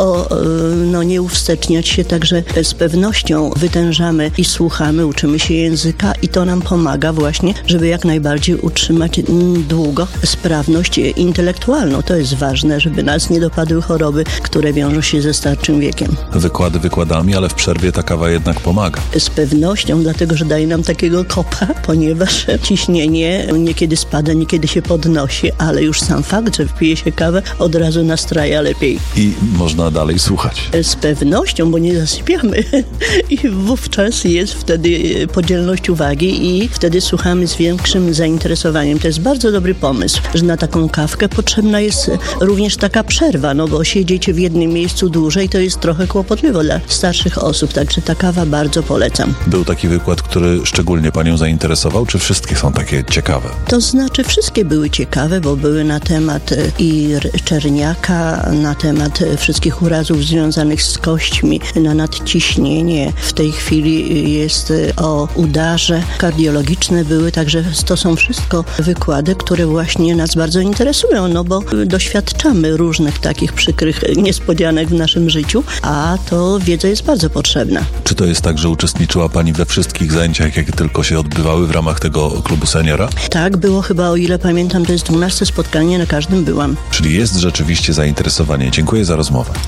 nie uwsteczniać się, także z pewnością wytężamy i słuchamy, uczymy się języka i to nam pomaga właśnie, żeby jak najbardziej utrzymać długo sprawność intelektualną. To jest ważne, żeby nas nie dopadły choroby, które wiążą się ze starszym wiekiem. Wykłady wykładami, ale w przerwie ta kawa jednak pomaga. Z pewnością, dlatego, że daje nam takiego kopa, ponieważ ciśnienie niekiedy spada, niekiedy się podnosi, ale już sam fakt, że wpije się kawę, od razu nastraja lepiej. I można dalej słuchać. Z pewnością, bo nie zasypiamy. I wówczas jest wtedy podzielność uwagi i wtedy słuchamy z większym zainteresowaniem. To jest bardzo dobry pomysł, że na taką kawkę potrzebna jest również taka przerwa, bo siedzieć w jednym miejscu dłużej to jest trochę kłopotliwe dla starszych osób, także ta kawa bardzo polecam. Był taki wykład, który szczególnie panią zainteresował, czy wszystkie są takie ciekawe? To znaczy wszystkie były ciekawe, bo były na temat i czerniaka, na temat wszystkich urazów związanych z kośćmi, na nadciśnienie. W tej chwili jest o udarze. Kardiologiczne były, także to są wszystko wykłady, które właśnie nas bardzo interesują, bo doświadczamy różnych takich przykrych niespodzianek w naszym życiu, a to wiedza jest bardzo potrzebna. Czy to jest tak, że uczestniczyła pani we wszystkich zajęciach, jakie tylko się odbywały w ramach tego klubu seniora? Tak, było chyba, o ile pamiętam, to jest 12 spotkanie, na każdym byłam. Czyli jest rzeczywiście zainteresowanie. Dziękuję za rozmowę.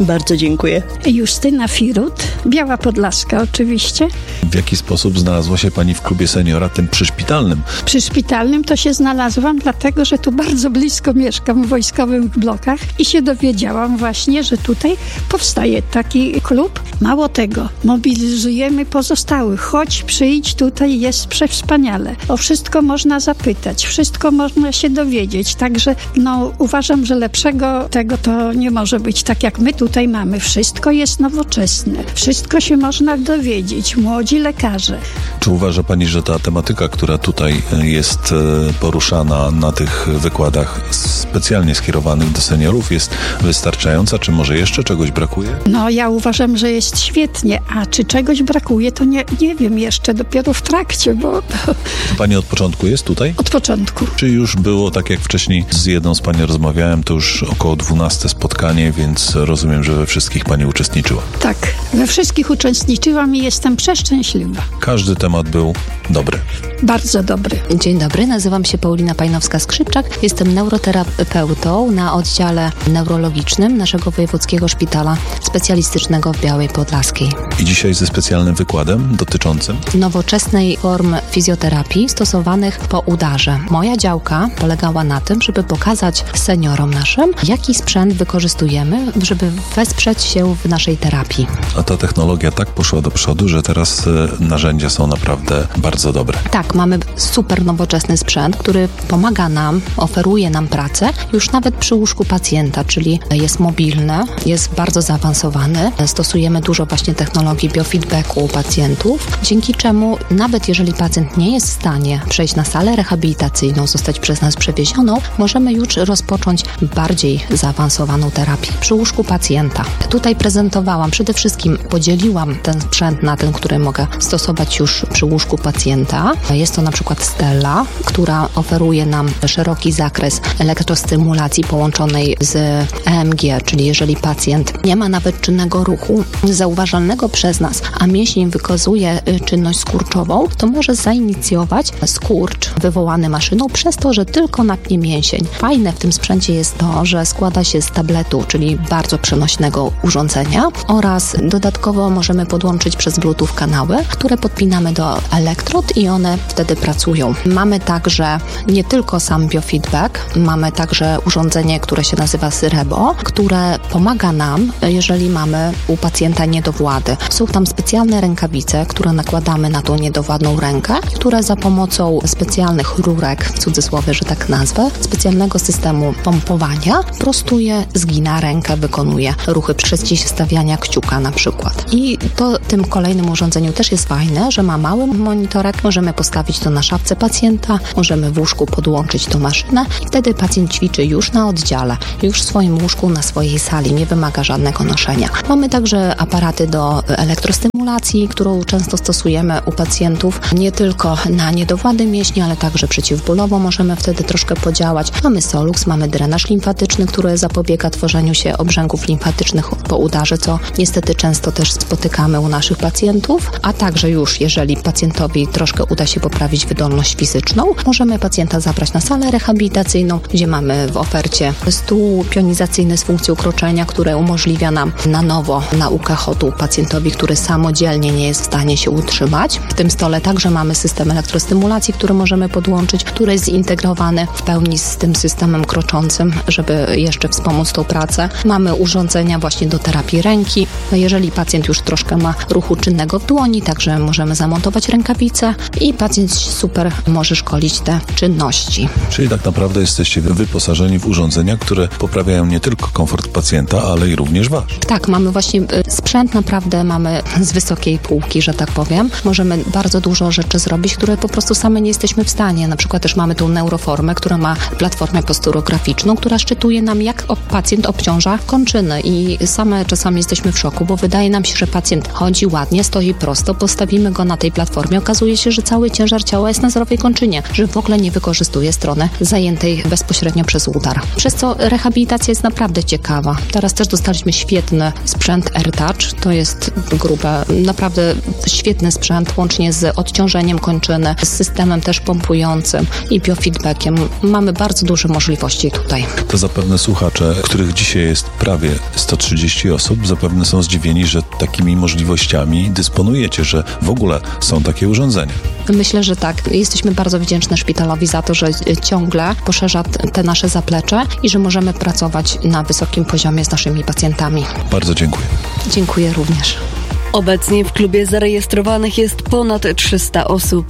Bardzo dziękuję. Justyna Firut, Biała Podlaska oczywiście. W jaki sposób znalazła się pani w klubie seniora, tym przyszpitalnym? Przy szpitalnym to się znalazłam, dlatego że tu bardzo blisko mieszkam w wojskowych blokach i się dowiedziałam właśnie, że tutaj powstaje taki klub. Mało tego, mobilizujemy pozostałych. Chodź, przyjdź, tutaj jest przewspaniale. O wszystko można zapytać, wszystko można się dowiedzieć, także uważam, że lepszego tego to nie może być. Tak jak my tutaj mamy, wszystko jest nowoczesne, wszystko się można dowiedzieć, młodzi lekarze. Czy uważa pani, że ta tematyka, która tutaj jest poruszana na tych wykładach specjalnie skierowanych do seniorów, jest wystarczająca? Czy może jeszcze czegoś brakuje? Ja uważam, że jest świetnie, a czy czegoś brakuje, to nie wiem jeszcze, dopiero w trakcie, bo... Pani od początku jest tutaj? Od początku. Czy już było, tak jak wcześniej z jedną z pani rozmawiałem, to już około 12 spotkanie, więc rozumiem, że we wszystkich pani uczestniczyła. Tak, we wszystkich uczestniczyłam i jestem przeszczęśliwa. Każdy temat był dobry. Bardzo dobry. Dzień dobry, nazywam się Paulina Pajnowska-Skrzypczak. Jestem neuroterapeutą na oddziale neurologicznym naszego Wojewódzkiego Szpitala Specjalistycznego w Białej Podlaskiej. I dzisiaj ze specjalnym wykładem dotyczącym nowoczesnej form fizjoterapii stosowanych po udarze. Moja działka polegała na tym, żeby pokazać seniorom naszym, jaki sprzęt wykorzystujemy, żeby wesprzeć się w naszej terapii. A ta technologia tak poszła do przodu, że teraz narzędzia są naprawdę bardzo dobre. Tak, mamy super nowoczesny sprzęt, który pomaga nam, oferuje nam pracę już nawet przy łóżku pacjenta, czyli jest mobilny, jest bardzo zaawansowany. Stosujemy dużo właśnie technologii biofeedbacku u pacjentów, dzięki czemu nawet jeżeli pacjent nie jest w stanie przejść na salę rehabilitacyjną, zostać przez nas przewiezioną, możemy już rozpocząć bardziej zaawansowaną terapię przy łóżku pacjenta. Tutaj prezentowałam, przede wszystkim podzieliłam ten sprzęt na ten, który mogę stosować już przy łóżku pacjenta. Jest to na przykład Stella, która oferuje nam szeroki zakres elektrostymulacji połączonej z EMG, czyli jeżeli pacjent nie ma nawet czynnego ruchu zauważalnego przez nas, a mięsień wykazuje czynność skurczową, to może zainicjować skurcz wywołany maszyną przez to, że tylko napnie mięsień. Fajne w tym sprzęcie jest to, że składa się z tabletu, czyli bardzo przenośnego urządzenia, oraz dodatkowo możemy podłączyć przez Bluetooth kanały, które podpinamy do elektrod i one wtedy pracują. Mamy także nie tylko sam biofeedback, mamy także urządzenie, które się nazywa Syrebo, które pomaga nam, jeżeli mamy u pacjenta niedowłady. Są tam specjalne rękawice, które nakładamy na tą niedowładną rękę, które za pomocą specjalnych rurek, w cudzysłowie, że tak nazwę, specjalnego systemu pompowania prostuje, zgina rękę, wykonuje ruchy przeciwstawiania kciuka na przykład. I to tym kolejnym urządzeniu też jest fajne, że ma mały monitorek, możemy postawić to na szafce pacjenta, możemy w łóżku podłączyć tą maszynę i wtedy pacjent ćwiczy już na oddziale, już w swoim łóżku, na swojej sali, nie wymaga żadnego noszenia. Mamy także aparaty do elektrostymulacji, którą często stosujemy u pacjentów, nie tylko na niedowłady mięśni, ale także przeciwbólowo możemy wtedy troszkę podziałać. Mamy Solux, mamy drenaż limfatyczny, który zapobiega tworzeniu się obrzęków limfatycznych po udarze, co niestety często też spotykamy u naszych pacjentów, a także już jeżeli pacjentowi troszkę uda się poprawić wydolność fizyczną, możemy pacjenta zabrać na salę rehabilitacyjną, gdzie mamy w ofercie stół pionizacyjny z funkcją kroczenia, które umożliwia nam na nowo naukę chodu pacjentowi, który samodzielnie nie jest w stanie się utrzymać. W tym stole także mamy system elektrostymulacji, który możemy podłączyć, który jest zintegrowany w pełni z tym systemem kroczącym, żeby jeszcze wspomóc tą pracę. Mamy urządzenia właśnie do terapii ręki. Jeżeli pacjent już troszkę ma ruchu czynnego w dłoni, także możemy zamontować rękawice i pacjent super może szkolić te czynności. Czyli tak naprawdę jesteście wyposażeni w urządzenia, które poprawiają nie tylko komfort pacjenta, ale i również wasz. Tak, mamy właśnie sprzęt naprawdę mamy z wysokiej półki, że tak powiem. Możemy bardzo dużo rzeczy zrobić, które po prostu same nie jesteśmy w stanie. Na przykład też mamy tą neuroformę, która ma platformę posturograficzną, która szczytuje nam, jak pacjent obciąża kończyny i same czasami jesteśmy w szoku, bo wydaje nam się, że pacjent chodzi ładnie, stoi prosto, postawimy go na tej platformie, okazuje okazuje się, że cały ciężar ciała jest na zdrowej kończynie, że w ogóle nie wykorzystuje strony zajętej bezpośrednio przez udar. Przez co rehabilitacja jest naprawdę ciekawa. Teraz też dostaliśmy świetny sprzęt AirTouch, to jest grube, naprawdę świetny sprzęt, łącznie z odciążeniem kończyny, z systemem też pompującym i biofeedbackiem. Mamy bardzo duże możliwości tutaj. To zapewne słuchacze, których dzisiaj jest prawie 130 osób, zapewne są zdziwieni, że takimi możliwościami dysponujecie, że w ogóle są takie urządzenia. Myślę, że tak. Jesteśmy bardzo wdzięczni szpitalowi za to, że ciągle poszerza te nasze zaplecze i że możemy pracować na wysokim poziomie z naszymi pacjentami. Bardzo dziękuję. Dziękuję również. Obecnie w klubie zarejestrowanych jest ponad 300 osób.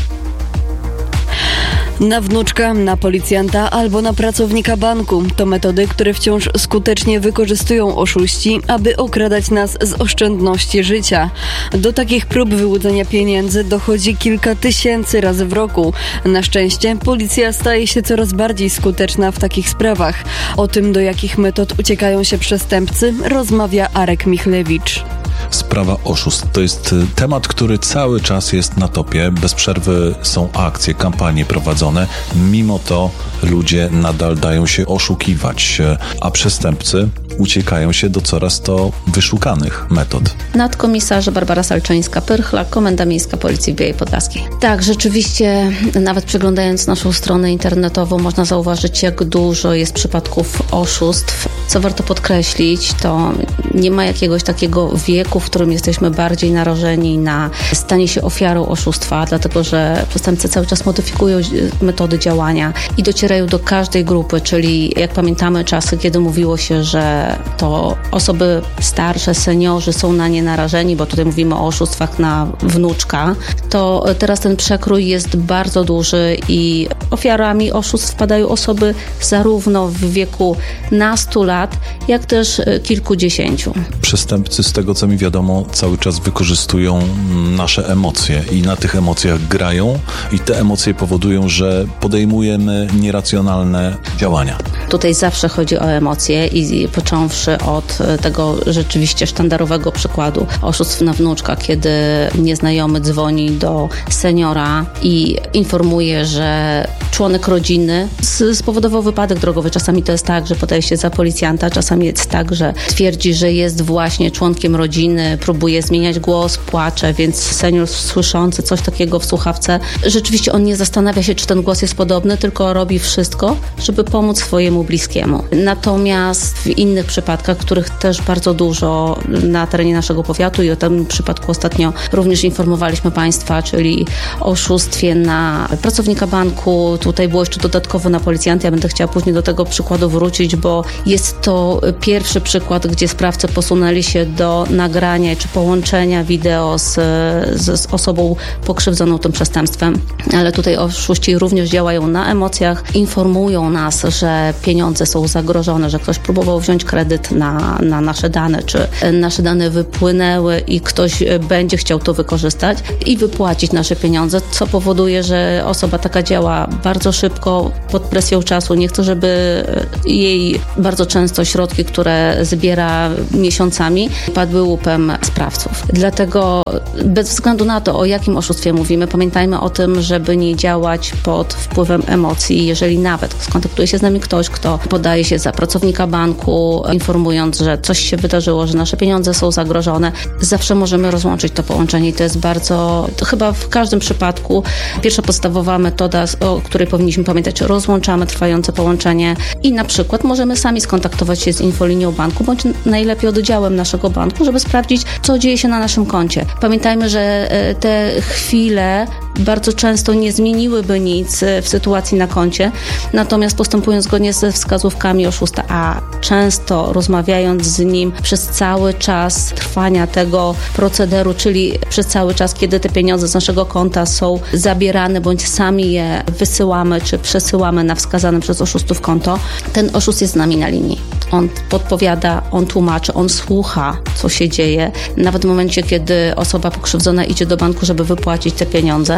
Na wnuczka, na policjanta albo na pracownika banku to metody, które wciąż skutecznie wykorzystują oszuści, aby okradać nas z oszczędności życia. Do takich prób wyłudzenia pieniędzy dochodzi kilka tysięcy razy w roku. Na szczęście policja staje się coraz bardziej skuteczna w takich sprawach. O tym, do jakich metod uciekają się przestępcy, rozmawia Arek Michlewicz. Sprawa oszustw to jest temat, który cały czas jest na topie. Bez przerwy są akcje, kampanie prowadzone. Mimo to ludzie nadal dają się oszukiwać, a przestępcy uciekają się do coraz to wyszukanych metod. Nadkomisarz Barbara Salczyńska-Pyrchla, Komenda Miejska Policji w Białej Podlaskiej. Tak, rzeczywiście, nawet przeglądając naszą stronę internetową, można zauważyć, jak dużo jest przypadków oszustw. Co warto podkreślić, to nie ma jakiegoś takiego wieku, w którym jesteśmy bardziej narażeni na stanie się ofiarą oszustwa, dlatego że przestępcy cały czas modyfikują metody działania i docierają do każdej grupy, czyli jak pamiętamy czasy, kiedy mówiło się, że to osoby starsze, seniorzy są na nie narażeni, bo tutaj mówimy o oszustwach na wnuczka, to teraz ten przekrój jest bardzo duży i ofiarami oszustw wpadają osoby zarówno w wieku nastu lat, jak też kilkudziesięciu. Przestępcy, z tego co mi wiadomo, cały czas wykorzystują nasze emocje i na tych emocjach grają i te emocje powodują, że podejmujemy nieracjonalne działania. Tutaj zawsze chodzi o emocje i począwszy od tego rzeczywiście sztandarowego przykładu oszustw na wnuczka, kiedy nieznajomy dzwoni do seniora i informuje, że członek rodziny spowodował wypadek drogowy. Czasami to jest tak, że podaje się za policjanta, czasami jest tak, że twierdzi, że jest właśnie członkiem rodziny, próbuje zmieniać głos, płacze, więc senior słyszący coś takiego w słuchawce, rzeczywiście on nie zastanawia się, czy ten głos jest podobny, tylko robi wszystko, żeby pomóc swojemu bliskiemu. Natomiast w innych przypadkach, których też bardzo dużo na terenie naszego powiatu i o tym przypadku ostatnio również informowaliśmy Państwa, czyli oszustwie na pracownika banku. Tutaj było jeszcze dodatkowo na policjanta. Ja będę chciała później do tego przykładu wrócić, bo jest to pierwszy przykład, gdzie sprawcy posunęli się do nagrania czy połączenia wideo z osobą pokrzywdzoną tym przestępstwem. Ale tutaj oszuści również działają na emocjach, informują nas, że pieniądze są zagrożone, że ktoś próbował wziąć kredyt na nasze dane, czy nasze dane wypłynęły i ktoś będzie chciał to wykorzystać i wypłacić nasze pieniądze, co powoduje, że osoba taka działa bardzo szybko, pod presją czasu. Nie chce, żeby jej bardzo często środki, które zbiera miesiącami, padły łupem sprawców. Dlatego bez względu na to, o jakim oszustwie mówimy, pamiętajmy o tym, żeby nie działać pod wpływem emocji. Jeżeli nawet skontaktuje się z nami ktoś, kto podaje się za pracownika banku, informując, że coś się wydarzyło, że nasze pieniądze są zagrożone, zawsze możemy rozłączyć to połączenie i to jest to chyba w każdym przypadku pierwsza podstawowa metoda, o której powinniśmy pamiętać, rozłączamy trwające połączenie i na przykład możemy sami skontaktować się z infolinią banku, bądź najlepiej oddziałem naszego banku, żeby sprawdzić, co dzieje się na naszym koncie. Pamiętajmy, że te chwile bardzo często nie zmieniłyby nic w sytuacji na koncie, natomiast postępując zgodnie ze wskazówkami oszusta, a często rozmawiając z nim przez cały czas trwania tego procederu, czyli przez cały czas, kiedy te pieniądze z naszego konta są zabierane, bądź sami je wysyłamy, czy przesyłamy na wskazane przez oszustów konto, ten oszust jest z nami na linii. On podpowiada, on tłumaczy, on słucha, co się dzieje. Nawet w momencie, kiedy osoba pokrzywdzona idzie do banku, żeby wypłacić te pieniądze,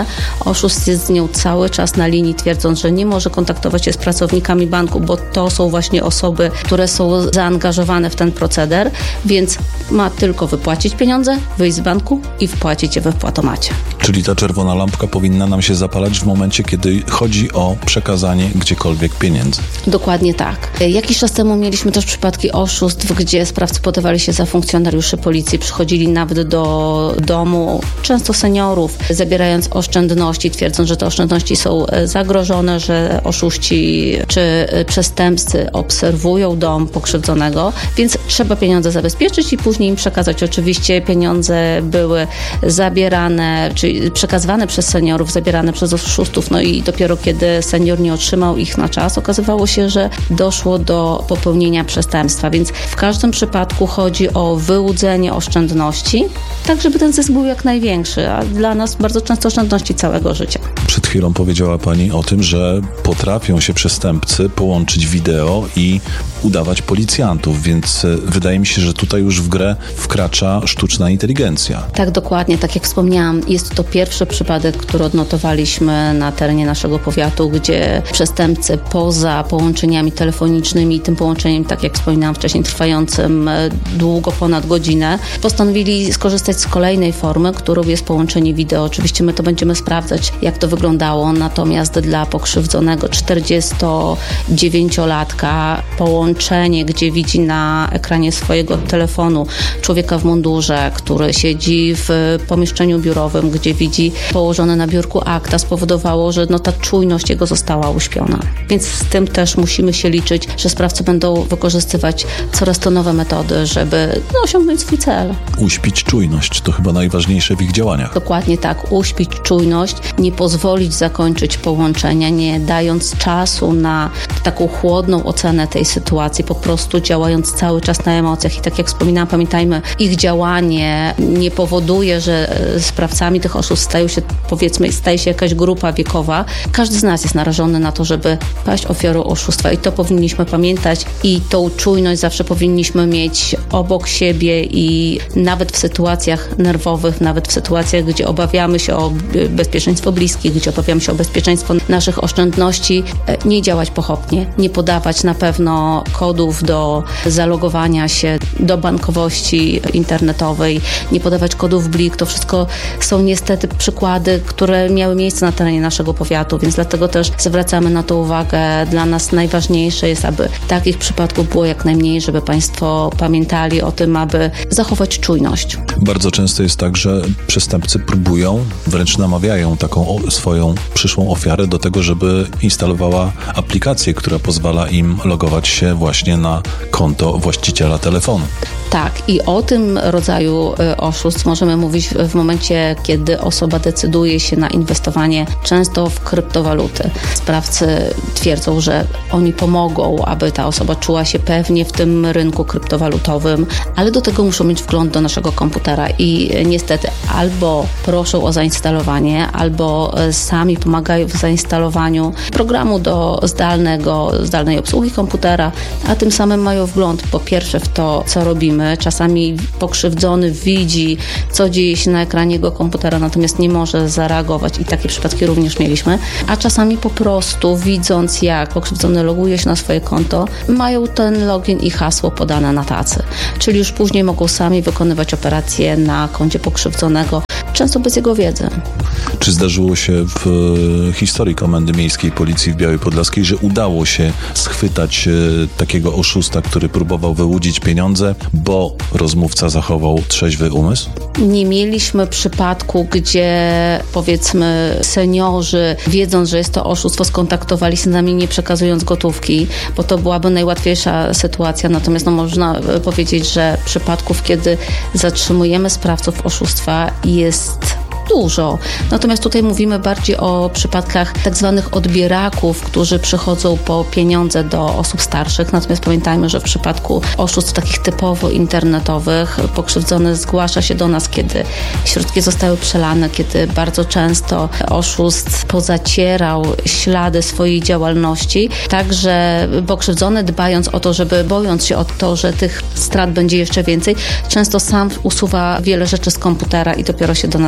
Oszust jest z nią cały czas na linii, twierdząc, że nie może kontaktować się z pracownikami banku, bo to są właśnie osoby, które są zaangażowane w ten proceder, więc ma tylko wypłacić pieniądze, wyjść z banku i wpłacić je we wpłatomacie. Czyli ta czerwona lampka powinna nam się zapalać w momencie, kiedy chodzi o przekazanie gdziekolwiek pieniędzy. Dokładnie tak. Jakiś czas temu mieliśmy też przypadki oszustw, gdzie sprawcy podawali się za funkcjonariuszy policji, przychodzili nawet do domu, często seniorów, zabierając oszczędności, twierdząc, że te oszczędności są zagrożone, że oszuści czy przestępcy obserwują dom pokrzywdzonego, więc trzeba pieniądze zabezpieczyć i później im przekazać. Oczywiście pieniądze były zabierane, czy przekazywane przez seniorów, zabierane przez oszustów, no i dopiero kiedy senior nie otrzymał ich na czas, okazywało się, że doszło do popełnienia przestępstwa, więc w każdym przypadku chodzi o wyłudzenie oszczędności, tak żeby ten zysk był jak największy, a dla nas bardzo często oszczędności całego życia. Przed chwilą powiedziała Pani o tym, że potrafią się przestępcy połączyć wideo i udawać policjantów, więc wydaje mi się, że tutaj już w grę wkracza sztuczna inteligencja. Tak, dokładnie. Tak jak wspomniałam, jest to pierwszy przypadek, który odnotowaliśmy na terenie naszego powiatu, gdzie przestępcy poza połączeniami telefonicznymi, tym połączeniem, tak jak wspominałam wcześniej, trwającym długo ponad godzinę, postanowili skorzystać z kolejnej formy, którą jest połączenie wideo. Oczywiście my to będziemy sprawdzać, jak to wyglądało, natomiast dla pokrzywdzonego 49-latka połączenie, gdzie widzi na ekranie swojego telefonu człowieka w mundurze, który siedzi w pomieszczeniu biurowym, gdzie widzi położone na biurku akta, spowodowało, że ta czujność jego została uśpiona. Więc z tym też musimy się liczyć, że sprawcy będą wykorzystywać coraz to nowe metody, żeby osiągnąć swój cel. Uśpić czujność, to chyba najważniejsze w ich działaniach. Dokładnie tak, uśpić czujność, nie pozwolić zakończyć połączenia, nie dając czasu na taką chłodną ocenę tej sytuacji, po prostu działając cały czas na emocjach. I tak jak wspominałam, pamiętajmy, ich działanie nie powoduje, że sprawcami tych oszustw staje się jakaś grupa wiekowa. Każdy z nas jest narażony na to, żeby paść ofiarą oszustwa i to powinniśmy pamiętać i tą czujność zawsze powinniśmy mieć obok siebie i nawet w sytuacjach nerwowych, nawet w sytuacjach, gdzie obawiamy się o bezpieczeństwo bliskich, gdzie obawiamy się o bezpieczeństwo naszych oszczędności, nie działać pochopnie, nie podawać na pewno kodów do zalogowania się do bankowości internetowej, nie podawać kodów BLIK. To wszystko są niestety przykłady, które miały miejsce na terenie naszego powiatu, więc dlatego też zwracamy na to uwagę. Dla nas najważniejsze jest, aby takich przypadków było jak najmniej, żeby Państwo pamiętali o tym, aby zachować czujność. Bardzo często jest tak, że przestępcy próbują, wręcz namawiają taką swoją przyszłą ofiarę do tego, żeby instalowała aplikację, która pozwala im logować się właśnie na konto właściciela telefonu. Tak, i o tym rodzaju oszustw możemy mówić w momencie, kiedy osoba decyduje się na inwestowanie często w kryptowaluty. Sprawcy twierdzą, że oni pomogą, aby ta osoba czuła się pewnie w tym rynku kryptowalutowym, ale do tego muszą mieć wgląd do naszego komputera i niestety albo proszą o zainstalowanie, albo sami pomagają w zainstalowaniu programu do zdalnej obsługi komputera, a tym samym mają wgląd po pierwsze w to, co robimy. Czasami pokrzywdzony widzi, co dzieje się na ekranie jego komputera, natomiast nie może zareagować i takie przypadki również mieliśmy, a czasami po prostu widząc, jak pokrzywdzony loguje się na swoje konto, mają ten login i hasło podane na tacy, czyli już później mogą sami wykonywać operacje na koncie pokrzywdzonego, często bez jego wiedzy. Czy zdarzyło się w historii Komendy Miejskiej Policji w Białej Podlaskiej, że udało się schwytać takiego oszusta, który próbował wyłudzić pieniądze, bo rozmówca zachował trzeźwy umysł? Nie mieliśmy przypadku, gdzie powiedzmy seniorzy, wiedząc, że jest to oszustwo, skontaktowali się z nami nie przekazując gotówki, bo to byłaby najłatwiejsza sytuacja. Natomiast można powiedzieć, że przypadków, kiedy zatrzymujemy sprawców oszustwa, jest dużo. Natomiast tutaj mówimy bardziej o przypadkach tak zwanych odbieraków, którzy przychodzą po pieniądze do osób starszych. Natomiast pamiętajmy, że w przypadku oszustw takich typowo internetowych pokrzywdzony zgłasza się do nas, kiedy środki zostały przelane, kiedy bardzo często oszust pozacierał ślady swojej działalności. Także pokrzywdzony, dbając o to, bojąc się o to, że tych strat będzie jeszcze więcej, często sam usuwa wiele rzeczy z komputera i dopiero się do nas zgłasza. Więc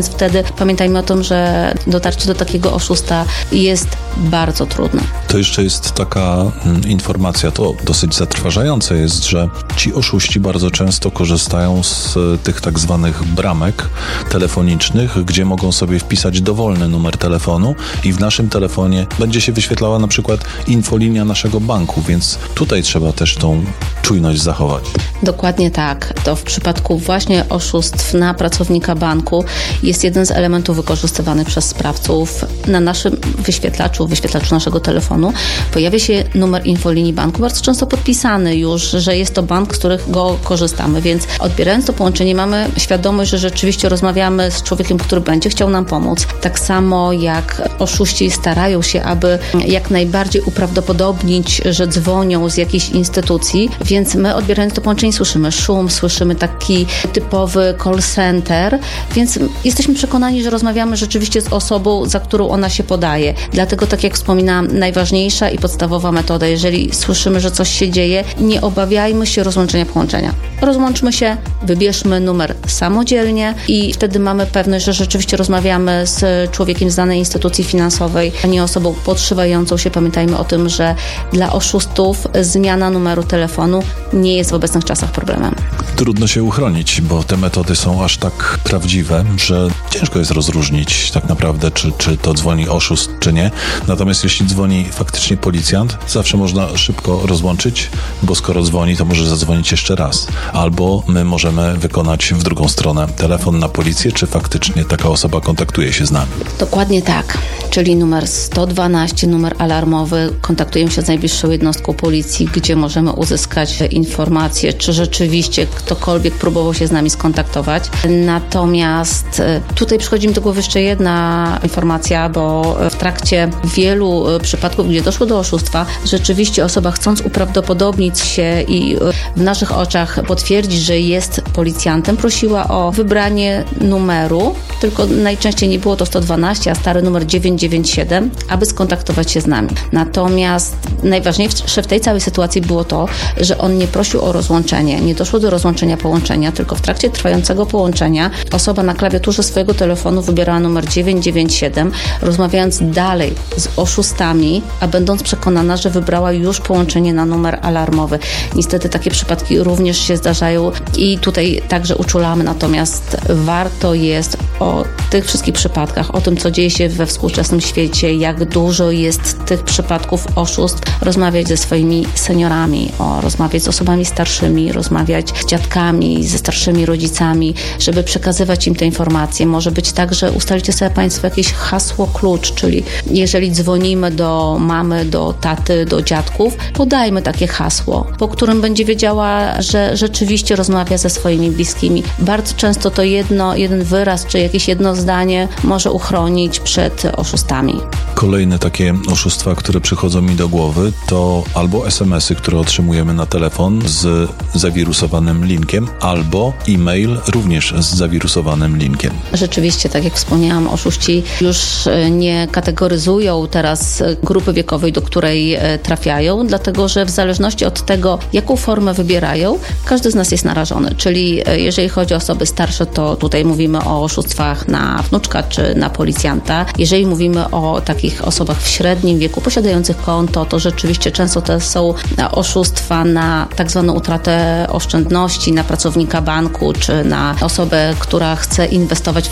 więc wtedy pamiętajmy o tym, że dotarcie do takiego oszusta jest bardzo trudne. To jeszcze jest taka informacja, to dosyć zatrważające jest, że ci oszuści bardzo często korzystają z tych tak zwanych bramek telefonicznych, gdzie mogą sobie wpisać dowolny numer telefonu i w naszym telefonie będzie się wyświetlała na przykład infolinia naszego banku, więc tutaj trzeba też tą czujność zachować. Dokładnie tak. To w przypadku właśnie oszustw na pracownika banku jest jeden z elementów wykorzystywany przez sprawców. Na naszym wyświetlaczu naszego telefonu pojawia się numer infolinii banku, bardzo często podpisany już, że jest to bank, z którego korzystamy, więc odbierając to połączenie mamy świadomość, że rzeczywiście rozmawiamy z człowiekiem, który będzie chciał nam pomóc. Tak samo jak oszuści starają się, aby jak najbardziej uprawdopodobnić, że dzwonią z jakiejś instytucji, więc my odbierając to połączenie słyszymy szum, słyszymy taki typowy call center, więc jesteśmy przekonani, że rozmawiamy rzeczywiście z osobą, za którą ona się podaje. Dlatego, tak jak wspominałam, najważniejsza i podstawowa metoda, jeżeli słyszymy, że coś się dzieje, nie obawiajmy się rozłączenia połączenia. Rozłączmy się, wybierzmy numer samodzielnie i wtedy mamy pewność, że rzeczywiście rozmawiamy z człowiekiem z danej instytucji finansowej, a nie osobą podszywającą się. Pamiętajmy o tym, że dla oszustów zmiana numeru telefonu nie jest w obecnych czasach problemem. Trudno się uchronić, bo te metody są aż tak prawdziwe, że ciężko jest rozróżnić tak naprawdę, czy to dzwoni oszust, czy nie. Natomiast jeśli dzwoni faktycznie policjant, zawsze można szybko rozłączyć, bo skoro dzwoni, to może zadzwonić jeszcze raz. Albo my możemy wykonać w drugą stronę telefon na policję, czy faktycznie taka osoba kontaktuje się z nami. Dokładnie tak. Czyli numer 112, numer alarmowy. Kontaktujemy się z najbliższą jednostką policji, gdzie możemy uzyskać informację, czy rzeczywiście ktokolwiek próbował się z nami skontaktować. Natomiast tutaj przychodzi mi do głowy jeszcze jedna informacja, bo w trakcie wielu przypadków, gdzie doszło do oszustwa, rzeczywiście osoba, chcąc uprawdopodobnić się i w naszych oczach potwierdzić, że jest policjantem, prosiła o wybranie numeru, tylko najczęściej nie było to 112, a stary numer 997, aby skontaktować się z nami. Natomiast najważniejsze w tej całej sytuacji było to, że on nie prosił o rozłączenie, nie doszło do rozłączenia połączenia, tylko w trakcie trwającego połączenia osoba na klawiaturze swojego telefonu wybierała numer 997, rozmawiając dalej z oszustami, a będąc przekonana, że wybrała już połączenie na numer alarmowy. Niestety takie przypadki również się zdarzają i tutaj także uczulamy, natomiast warto jest o tych wszystkich przypadkach, o tym, co dzieje się we współczesnym świecie, jak dużo jest tych przypadków oszustw, rozmawiać ze swoimi seniorami, rozmawiać z osobami starszymi, rozmawiać z dziadkami, ze starszymi rodzicami, żeby przekazywać im te informacje. Może być tak, że ustalicie sobie Państwo jakieś hasło klucz, czyli jeżeli dzwonimy do mamy, do taty, do dziadków, podajmy takie hasło, po którym będzie wiedziała, że rzeczywiście rozmawia ze swoimi bliskimi. Bardzo często to jeden wyraz, czy jakieś jedno zdanie może uchronić przed oszustami. Kolejne takie oszustwa, które przychodzą mi do głowy, to albo SMS-y, które otrzymujemy na telefon z zawirusowanym linkiem, albo e-mail również z zawirusowanym linkiem. Rzeczywiście, tak jak wspomniałam, oszuści już nie kategoryzują teraz grupy wiekowej, do której trafiają, dlatego że w zależności od tego, jaką formę wybierają, każdy z nas jest narażony. Czyli jeżeli chodzi o osoby starsze, to tutaj mówimy o oszustwach na wnuczka czy na policjanta. Jeżeli mówimy o takich osobach w średnim wieku posiadających konto, to rzeczywiście często to są oszustwa na tak zwaną utratę oszczędności, na pracownika banku czy na osobę, która chce inwestować w